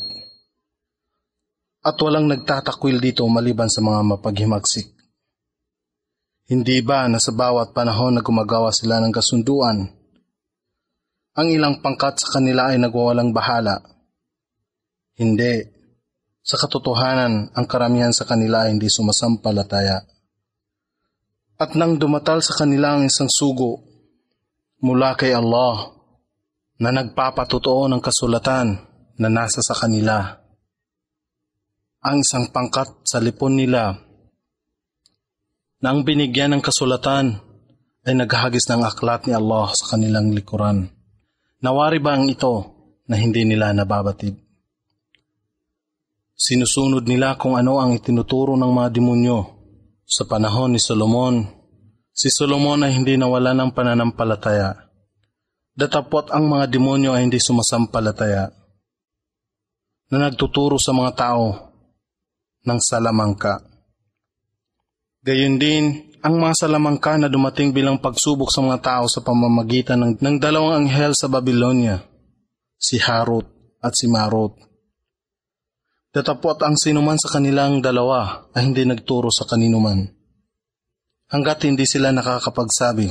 at walang nagtatakwil dito maliban sa mga mapaghimagsik. Hindi ba na sa bawat panahon na gumagawa sila ng kasunduan, ang ilang pangkat sa kanila ay nagwawalang bahala? Hindi. Sa katotohanan, ang karamihan sa kanila ay hindi sumasampalataya. At nang dumatal sa kanila ang isang sugo mula kay Allah na nagpapatotoo ng kasulatan na nasa sa kanila, ang isang pangkat sa lipon nila na ang binigyan ng kasulatan ay naghagis ng aklat ni Allah sa kanilang likuran. Nawari ba ang ito na hindi nila nababatid? Sinusunod nila kung ano ang itinuturo ng mga demonyo. Sa panahon ni Solomon, si Solomon ay hindi nawala ng pananampalataya. Datapot ang mga demonyo ay hindi sumasampalataya na nagtuturo sa mga tao ng salamangka. Gayon din, ang mga salamangka na dumating bilang pagsubok sa mga tao sa pamamagitan ng, ng dalawang anghel sa Babylonia, si Harut at si Marut. Datapot ang sinuman sa kanilang dalawa ay hindi nagturo sa kaninuman, hanggat hindi sila nakakapagsabi,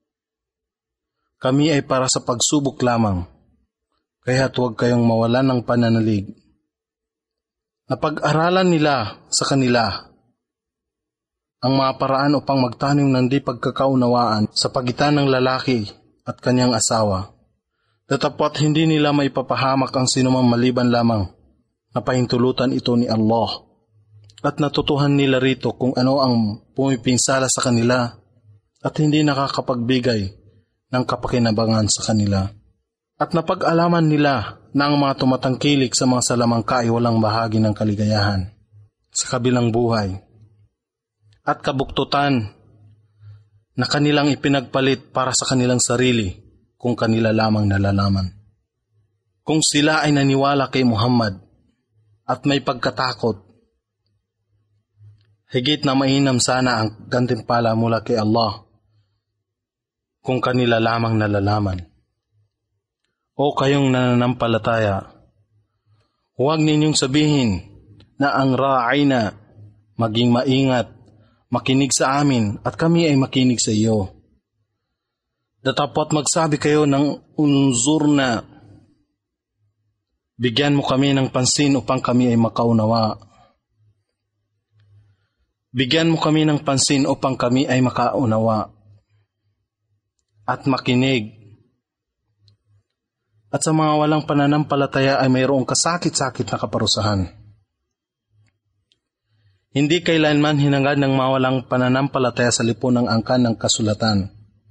kami ay para sa pagsubok lamang, kaya't huwag kayong mawalan ng pananalig. Napag-aralan nila sa kanila ang mga paraan upang magtanim ng di pagkakaunawaan sa pagitan ng lalaki at kanyang asawa. Datapot hindi nila maipapahamak ang sinumang maliban lamang na pahintulutan ito ni Allah. At natutuhan nila rito kung ano ang pumipinsala sa kanila at hindi nakakapagbigay ng kapakinabangan sa kanila. At napag-alaman nila na ang mga tumatangkilik sa mga salamangka ay walang bahagi ng kaligayahan sa kabilang buhay at kabuktutan na kanilang ipinagpalit para sa kanilang sarili kung kanila lamang nalalaman. Kung sila ay naniwala kay Muhammad at may pagkatakot, higit na mainam sana ang gantimpala mula kay Allah kung kanila lamang nalalaman. O kayong nananampalataya, huwag ninyong sabihin na ang ra'ayna, maging maingat, makinig sa amin at kami ay makinig sa iyo. Datapot magsabi kayo ng unzurna, bigyan mo kami ng pansin upang kami ay makaunawa. Bigyan mo kami ng pansin upang kami ay makaunawa at makinig. At sa mga walang pananampalataya ay mayroong kasakit-sakit na kaparusahan. Hindi kailanman hinangad ng mawalang pananampalataya sa lipon ng angkan ng kasulatan.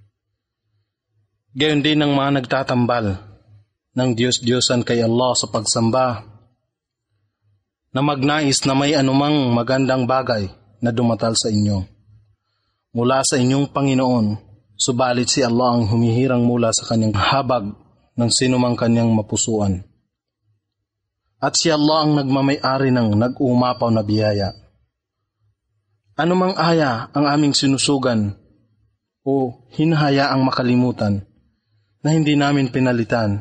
Gayon din ng mga nagtatambal ng Diyos-Diyosan kay Allah sa pagsamba na magnais na may anumang magandang bagay na dumatal sa inyo mula sa inyong Panginoon, subalit si Allah ang humihirang mula sa kanyang habag ng sinumang kanyang mapusuan. At si Allah ang nagmamay-ari ng nag-uumapaw na biyaya. Anumang aya ang aming sinusugan o hinahayaang makalimutan na hindi namin pinalitan,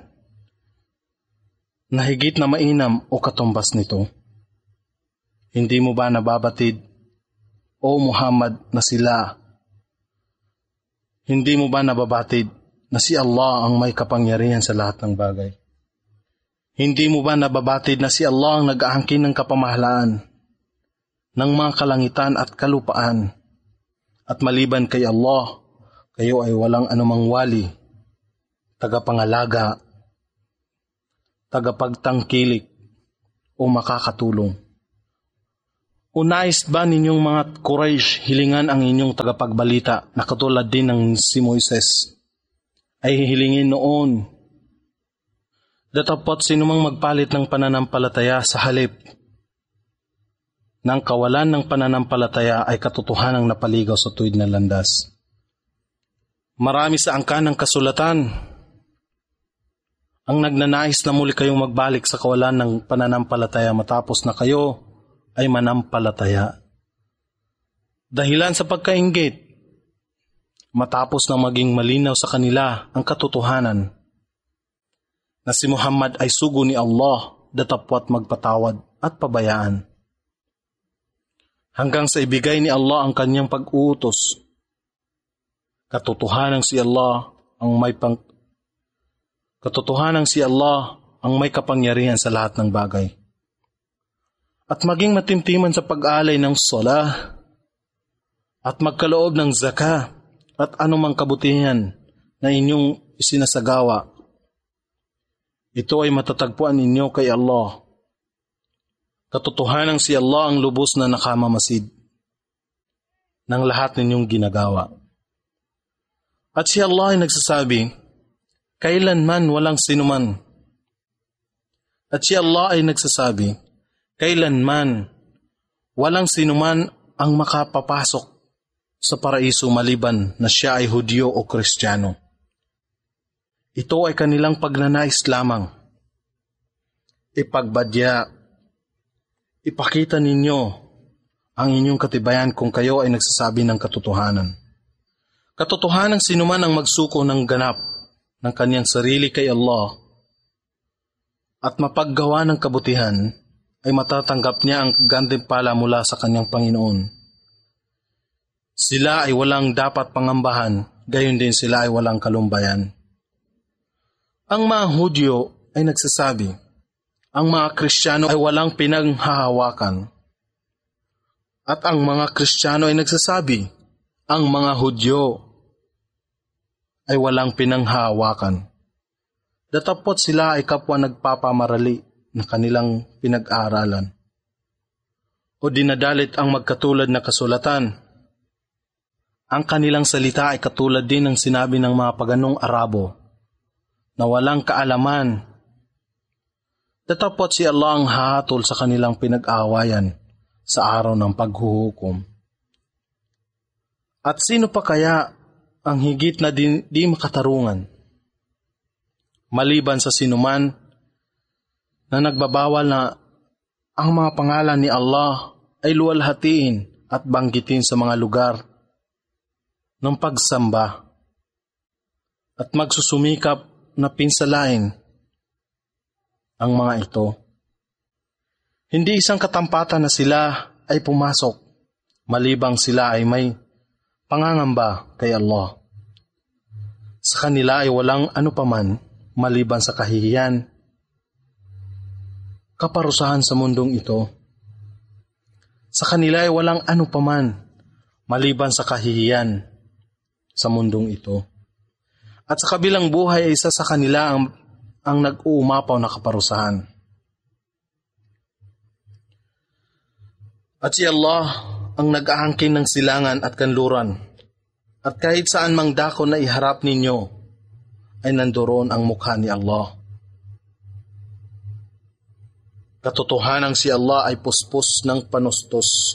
na higit na mainam o katumbas nito. Hindi mo ba nababatid, O Muhammad, na sila? Hindi mo ba nababatid na si Allah ang may kapangyarihan sa lahat ng bagay? Hindi mo ba nababatid na si Allah ang nag-aangkin ng kapamahalaan ng mga kalangitan at kalupaan, at maliban kay Allah, kayo ay walang anumang wali, tagapangalaga, tagapagtangkilik, o makakatulong? O nais ba ninyong mga Quraysh hilingan ang inyong tagapagbalita na katulad din ng si Moises ay hilingin noon? Datapot sinumang magpalit ng pananampalataya sa halip ng kawalan ng pananampalataya ay katotohanang napaligaw sa tuwid na landas. Marami sa angkan ng kasulatan ang nagnanais na muli kayong magbalik sa kawalan ng pananampalataya matapos na kayo ay manampalataya. Dahilan sa pagkainggit, matapos na maging malinaw sa kanila ang katotohanan na si Muhammad ay sugo ni Allah, datapwat magpatawad at pabayaan. Hanggang sa ibigay ni Allah ang kanyang pag-uutos. Katotohanan si Allah ang may pang Katotohanan si Allah ang may kapangyarihan sa lahat ng bagay. At maging matimtiman sa pag-alay ng salah at magkaloob ng zakah at anumang kabutihan na inyong isinasagawa. Ito ay matatagpuan ninyo kay Allah. Katotohanan si Allah ang lubos na nakamamasid ng lahat ninyong ginagawa. At si Allah ay nagsasabi, kailanman walang sinuman. At si Allah ay nagsasabi, kailanman walang sinuman ang makapapasok sa paraiso maliban na siya ay Hudyo o Kristiyano. Ito ay kanilang pagnanais lamang. Ipagbadya, ipakita ninyo ang inyong katibayan kung kayo ay nagsasabi ng katotohanan. Katotohanan sinuman ang magsuko ng ganap ng kanyang sarili kay Allah at mapaggawa ng kabutihan ay matatanggap niya ang gantimpala mula sa kanyang Panginoon. Sila ay walang dapat pangambahan, gayon din sila ay walang kalumbayan. Ang mga Hudyo ay nagsasabi, ang mga Kristiyano ay walang pinanghahawakan. At ang mga Kristiyano ay nagsasabi, ang mga Hudyo ay walang pinanghahawakan. Datapot sila ay kapwa nagpapamarali na kanilang pinag-aaralan. O dinadalit ang magkatulad na kasulatan. Ang kanilang salita ay katulad din ng sinabi ng mga paganong Arabo na walang kaalaman. Datapot si Allah ang hahatol sa kanilang pinag-aawayan sa araw ng paghuhukom. At sino pa kaya ang higit na di, di makatarungan, maliban sa sinuman na nagbabawal na ang mga pangalan ni Allah ay luwalhatiin at banggitin sa mga lugar ng pagsamba at magsusumikap na pinsalain ang mga ito. Hindi isang katampatan na sila ay pumasok, malibang sila ay may pangangamba kay Allah. Sa kanila ay walang anupaman maliban sa kahihiyan, kaparusahan sa mundong ito. Sa kanila ay walang anupaman maliban sa kahihiyan sa mundong ito. At sa kabilang buhay ay isa sa kanila ang, ang nag-uumapaw na kaparusahan. At si Allah ang nag-aangkin ng silangan at kanluran. At kahit saan mang dako na iharap ninyo, ay nandoon ang mukha ni Allah. Katotohanan si Allah ay puspos ng panustos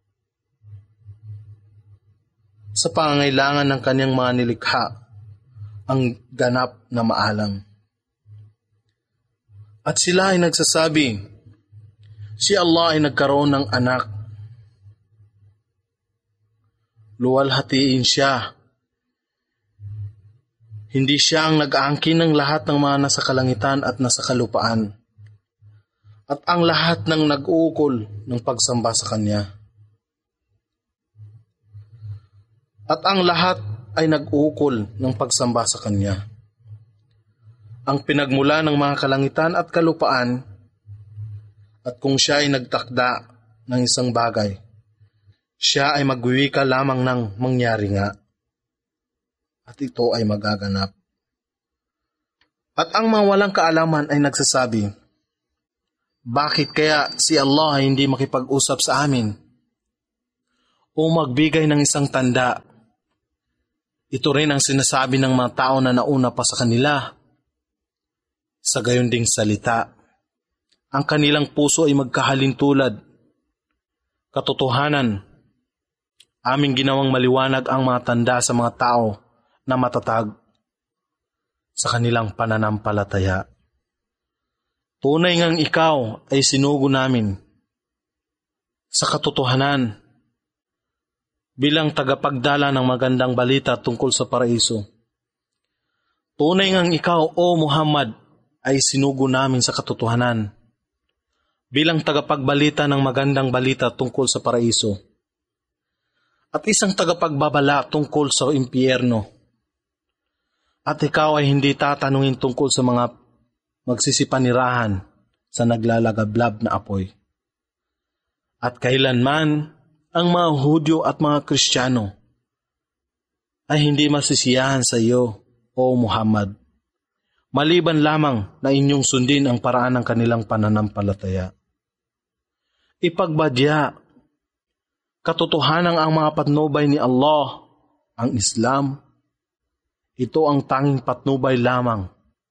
sa pangangailangan ng kanyang mga nilikha, ang ganap na maalam. At sila ay nagsasabi, si Allah ay nagkaroon ng anak. Luwalhatiin siya. Hindi siya ang nag-aangkin ng lahat ng mga nasa kalangitan at nasa kalupaan, at ang lahat ng nag-uukol ng pagsamba sa Kanya. At ang lahat ay nag-uukol ng pagsamba sa Kanya. Ang pinagmula ng mga kalangitan at kalupaan, at kung siya ay nagtakda ng isang bagay, siya ay magwiwika lamang ng mangyari nga, at ito ay magaganap. At ang mga walang kaalaman ay nagsasabi, Bakit kaya si Allah ay hindi makipag-usap sa amin o magbigay ng isang tanda? Ito rin ang sinasabi ng mga tao na nauna pa sa kanila. Sa gayon ding salita, ang kanilang puso ay magkahalintulad. Katotohanan, aming ginawang maliwanag ang mga tanda sa mga tao na matatag sa kanilang pananampalataya. Tunay ngang ikaw ay sinugo namin sa katotohanan bilang tagapagdala ng magandang balita tungkol sa paraiso. Tunay ngang ikaw, O Muhammad, ay sinugo namin sa katotohanan bilang tagapagbalita ng magandang balita tungkol sa paraiso at isang tagapagbabala tungkol sa impyerno. At ikaw ay hindi tatanungin tungkol sa mga magsisipanirahan sa naglalagablab na apoy. At kailanman ang mga Hudyo at mga Kristiyano ay hindi masisiyahan sa iyo, O Muhammad, maliban lamang na inyong sundin ang paraan ng kanilang pananampalataya. Ipagbadya, katotohanan ang mga patnubay ni Allah, ang Islam. Ito ang tanging patnubay lamang.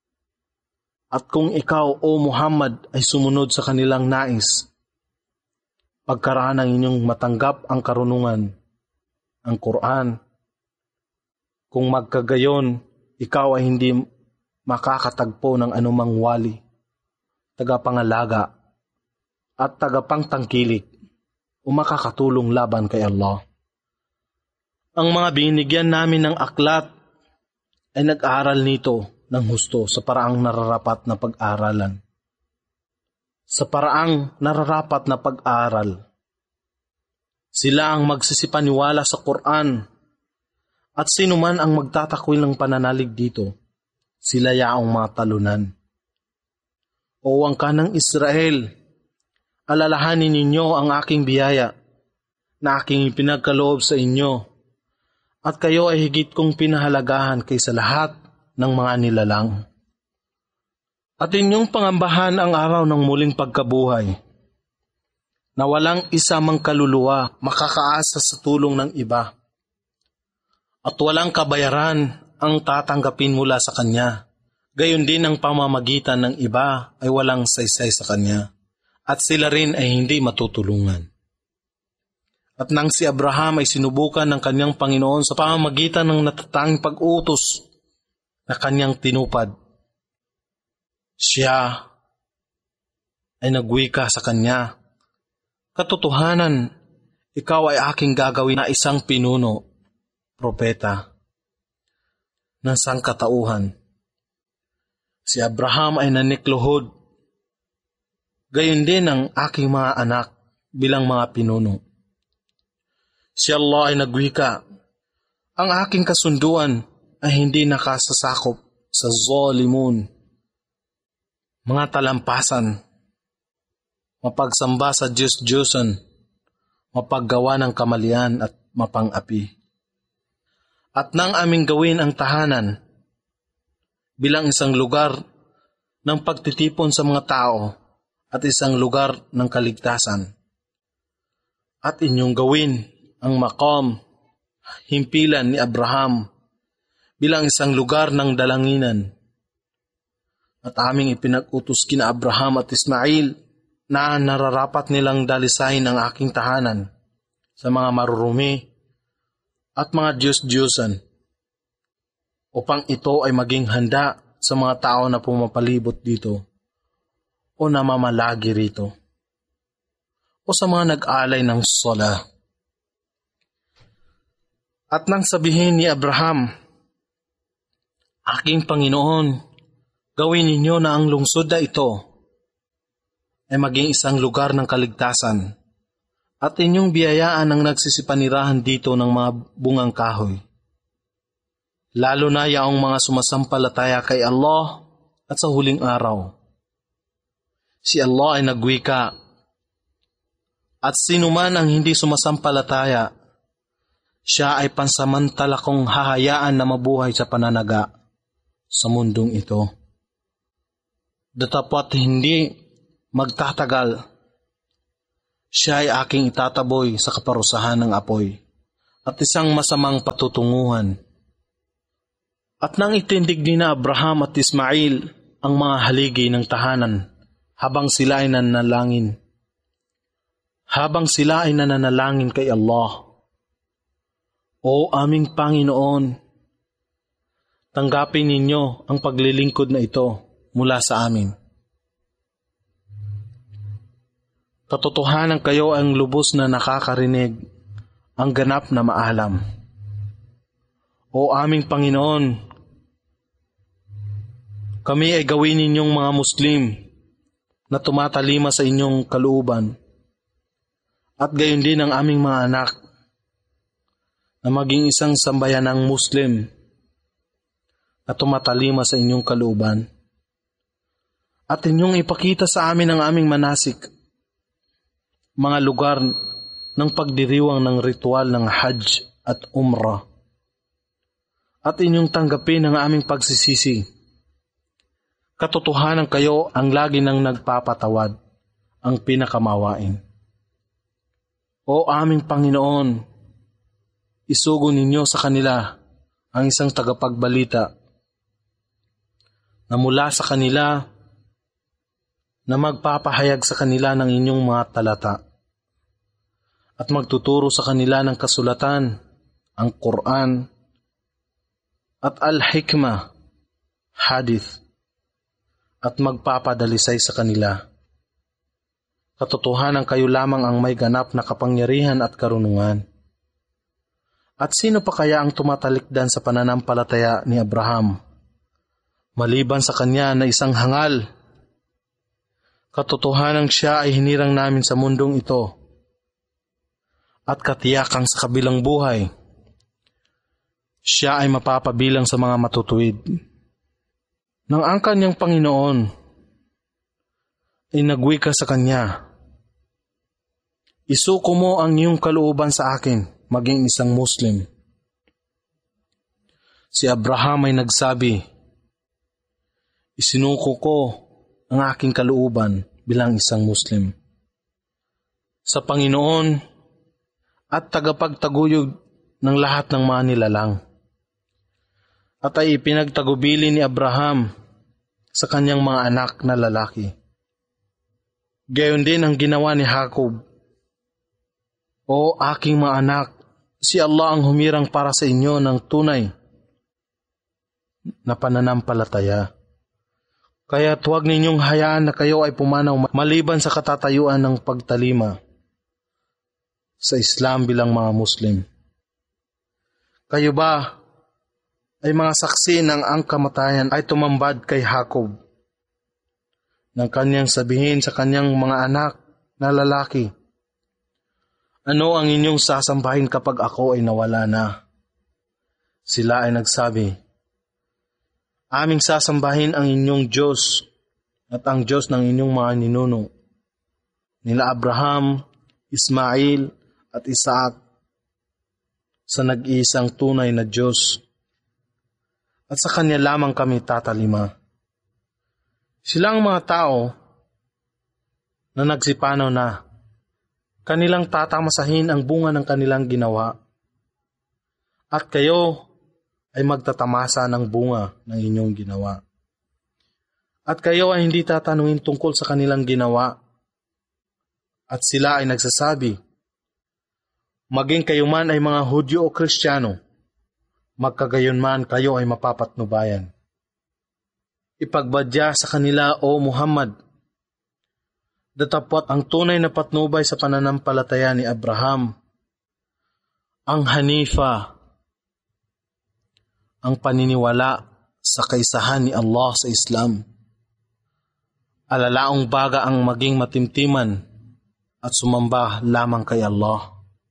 At kung ikaw, O Muhammad, ay sumunod sa kanilang nais, pagkaraan ng inyong matanggap ang karunungan, ang Quran, kung magkagayon, ikaw ay hindi makakatagpo ng anumang wali, tagapangalaga, at tagapangtangkilik o makakatulong laban kay Allah. Ang mga binigyan namin ng aklat ay nag-aaral nito ng husto sa paraang nararapat na pag-aralan. Sa paraang nararapat na pag-aral. Sila ang magsisipaniwala sa Quran at sino man ang magtatakwil ng pananalig dito, sila yaong matalunan. O wangka ng Israel, alalahanin ninyo ang aking biyaya na aking ipinagkaloob sa inyo at kayo ay higit kong pinahalagahan kaysa lahat ng mga nilalang. At inyong pangambahan ang araw ng muling pagkabuhay, na walang isa mang kaluluwa makakaasa sa tulong ng iba, at walang kabayaran ang tatanggapin mula sa Kanya. Gayon din ang pamamagitan ng iba ay walang saysay sa Kanya, at sila rin ay hindi matutulungan. At nang si Abraham ay sinubukan ng kanyang Panginoon sa pamamagitan ng natatanging pag-utos na kanyang tinupad, siya ay nagwika sa kanya, katotohanan, ikaw ay aking gagawin na isang pinuno, propeta, ng sangkatauhan. Si Abraham ay nanikluhod, gayon din ang aking mga anak bilang mga pinuno. Si Allah ay nagwika, ang aking kasunduan ay hindi nakasasakop sa zalimun, mga talampasan, mapagsamba sa Diyos-Diyosan, mapaggawa ng kamalian at mapang-api. At nang aming gawin ang tahanan bilang isang lugar ng pagtitipon sa mga tao at isang lugar ng kaligtasan, at inyong gawin ang maqam, himpilan ni Abraham, bilang isang lugar ng dalanginan. At aming ipinag-utos kina Abraham at Ismail na nararapat nilang dalisahin ang aking tahanan sa mga marurumi at mga Diyos-Diyosan, upang ito ay maging handa sa mga tao na pumapalibot dito o namamalagi rito o sa mga nag-alay ng sala. At nang sabihin ni Abraham, aking Panginoon, gawin ninyo na ang lungsod na ito ay maging isang lugar ng kaligtasan at inyong biyayaan ang nagsisipanirahan dito ng mga bungang kahoy. Lalo na yaong mga sumasampalataya kay Allah at sa huling araw. Si Allah ay nagwika, at sino man ang hindi sumasampalataya, siya ay pansamantala kong hahayaan na mabuhay sa pananaga sa mundong ito. Datapwat hindi magtatagal. Siya ay aking itataboy sa kaparusahan ng apoy at isang masamang patutunguhan. At nang itindig ni na Abraham at Ismail ang mga haligi ng tahanan habang sila ay nanalangin. Habang sila ay nananalangin kay Allah. O aming Panginoon, tanggapin ninyo ang paglilingkod na ito mula sa amin. Katotohanan kayo ang lubos na nakakarinig, ang ganap na maalam. O aming Panginoon, kami ay gawin ninyong mga Muslim na tumatalima sa inyong kalooban, at gayon din ang aming mga anak na maging isang sambayanang Muslim na tumatalima sa inyong kalooban. At inyong ipakita sa amin ang aming manasik, mga lugar ng pagdiriwang ng ritual ng Hajj at Umrah. At inyong tanggapin ang aming pagsisisi. Katotohanan kayo ang lagi nang nagpapatawad, ang pinakamawain. O aming Panginoon, isugo ninyo sa kanila ang isang tagapagbalita na mula sa kanila na magpapahayag sa kanila ng inyong mga talata at magtuturo sa kanila ng kasulatan, ang Quran at Al-Hikmah, Hadith, at magpapadalisay sa kanila. Katotohanan kayo lamang ang may ganap na kapangyarihan at karunungan. At sino pa kaya ang tumatalikdan sa pananampalataya ni Abraham, maliban sa kanya na isang hangal? Katotohanan siya ay hinirang namin sa mundong ito, at katiyakang sa kabilang buhay, siya ay mapapabilang sa mga matutuwid. Nang ang kanyang Panginoon ay nagwika sa kanya, isuko mo ang iyong kalooban sa akin, maging isang Muslim. Si Abraham ay nagsabi, isinuko ko ang aking kalooban bilang isang Muslim sa Panginoon at tagapagtaguyod ng lahat ng mga nilalang. At ay ipinagtagubili ni Abraham sa kanyang mga anak na lalaki. Gayon din ang ginawa ni Jacob. O aking mga anak, si Allah ang humirang para sa inyo ng tunay na pananampalataya. Kaya huwag ninyong hayaan na kayo ay pumanaw maliban sa katatayuan ng pagtalima sa Islam bilang mga Muslim. Kayo ba ay mga saksi ng ang kamatayan ay tumambad kay Jacob nang kanyang sabihin sa kanyang mga anak na lalaki, ano ang inyong sasambahin kapag ako ay nawala na? Sila ay nagsabi, aming sasambahin ang inyong Diyos at ang Diyos ng inyong mga ninuno, nila Abraham, Ismail at Isaac, sa nag-iisang tunay na Diyos, at sa Kanya lamang kami tatalima. Silang mga tao na nagsipanaw na, kanilang tatamasahin ang bunga ng kanilang ginawa, at kayo ay magtatamasa ng bunga ng inyong ginawa. At kayo ay hindi tatanungin tungkol sa kanilang ginawa. At sila ay nagsasabi, maging kayo man ay mga Hudyo o Kristiyano, magkagayon man kayo ay mapapatnubayan. Ipagbadya sa kanila, O Muhammad, datapwat ang tunay na patnubay sa pananampalataya ni Abraham, ang Hanifa, ang paniniwala sa kaisahan ni Allah sa Islam. Alalaong baga ang maging matimtiman at sumamba lamang kay Allah.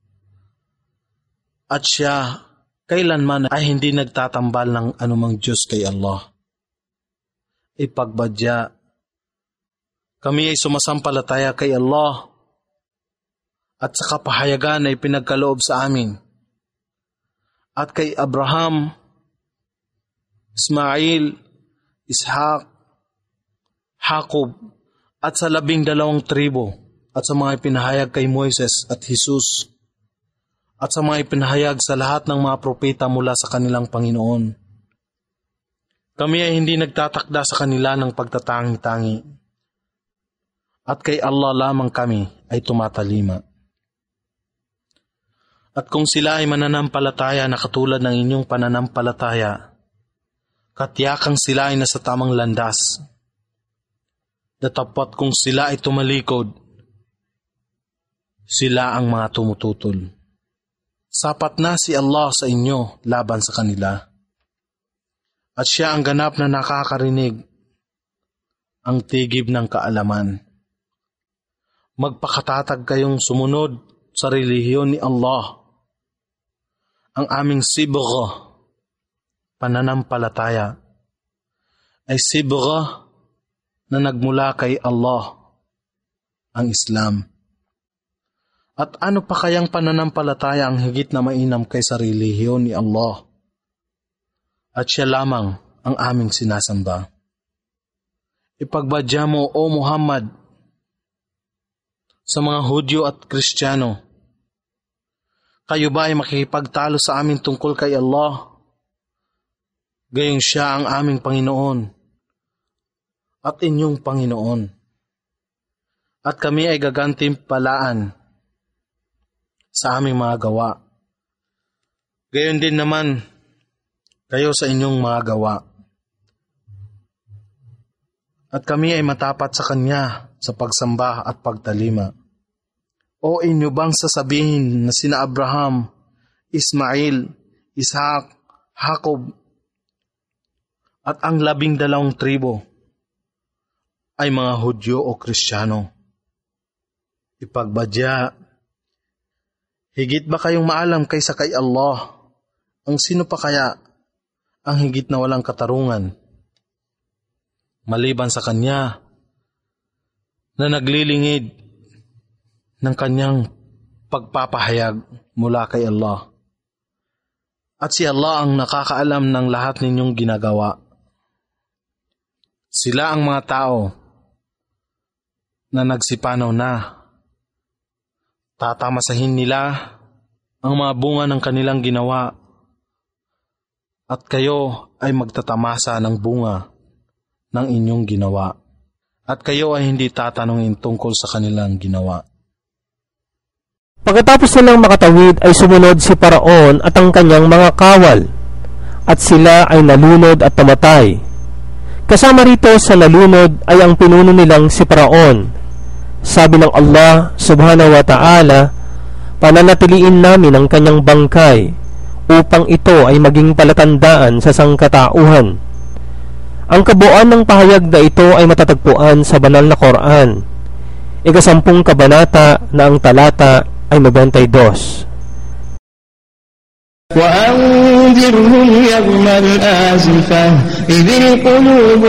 At siya kailanman ay hindi nagtatambal ng anumang Diyos kay Allah. Ipagbadya, kami ay sumasampalataya kay Allah at sa kapahayagan ay pinagkaloob sa amin. At kay Abraham, Ismail, Ishaq, Jacob at sa labing dalawang tribo, at sa mga ipinahayag kay Moises at Jesus, at sa mga ipinahayag sa lahat ng mga propeta mula sa kanilang Panginoon. Kami ay hindi nagtatakda sa kanila ng pagtatangi-tangi, at kay Allah lamang kami ay tumatalima. At kung sila ay mananampalataya na katulad ng inyong pananampalataya, katiyakang sila ay nasa tamang landas. Datapat kung sila ay tumalikod, sila ang mga tumututol. Sapat na si Allah sa inyo laban sa kanila. At siya ang ganap na nakakarinig, ang tigib ng kaalaman. Magpakatatag kayong sumunod sa relihiyon ni Allah. Ang aming sibgha, pananampalataya, ay sibgha na nagmula kay Allah, ang Islam. At ano pa kayang pananampalataya ang higit na mainam kaysa relihiyon ni Allah? At siya lamang ang aming sinasamba. Ipagbadya mo, O Muhammad, sa mga Hudyo at Kristiyano, kayo ba ay makikipagtalo sa amin tungkol kay Allah? Gayong siya ang aming Panginoon at inyong Panginoon. At kami ay gagantimpalaan sa aming mga gawa. Gayon din naman kayo sa inyong mga gawa. At kami ay matapat sa Kanya sa pagsamba at pagtalima. O inyo bang sasabihin na sina Abraham, Ismail, Ishak, Jacob, at ang labing dalawang tribo ay mga Hudyo o Kristiyano? Ipagbadya, higit ba kayong maalam kaysa kay Allah? Ang sino pa kaya ang higit na walang katarungan? Maliban sa Kanya na naglilingid ng Kanyang pagpapahayag mula kay Allah. At si Allah ang nakakaalam ng lahat ninyong ginagawa. Sila ang mga tao na nagsipanaw na. Tatamasahin nila ang mga bunga ng kanilang ginawa, at kayo ay magtatamasa ng bunga ng inyong ginawa, at kayo ay hindi tatanungin tungkol sa kanilang ginawa. Pagkatapos nilang makatawid ay sumunod si Paraon at ang kanyang mga kawal, at sila ay nalunod at namatay. Kasama rito sa nalunod ay ang pinuno nilang si Paraon. Sabi ng Allah subhanahu wa ta'ala, pananatiliin namin ang kanyang bangkay upang ito ay maging palatandaan sa sangkatauhan. Ang kabuuan ng pahayag na ito ay matatagpuan sa banal na Quran, ikasampung kabanata na ang talata ay ninety-two. وأنذرهم يوم الآزفة إذ القلوب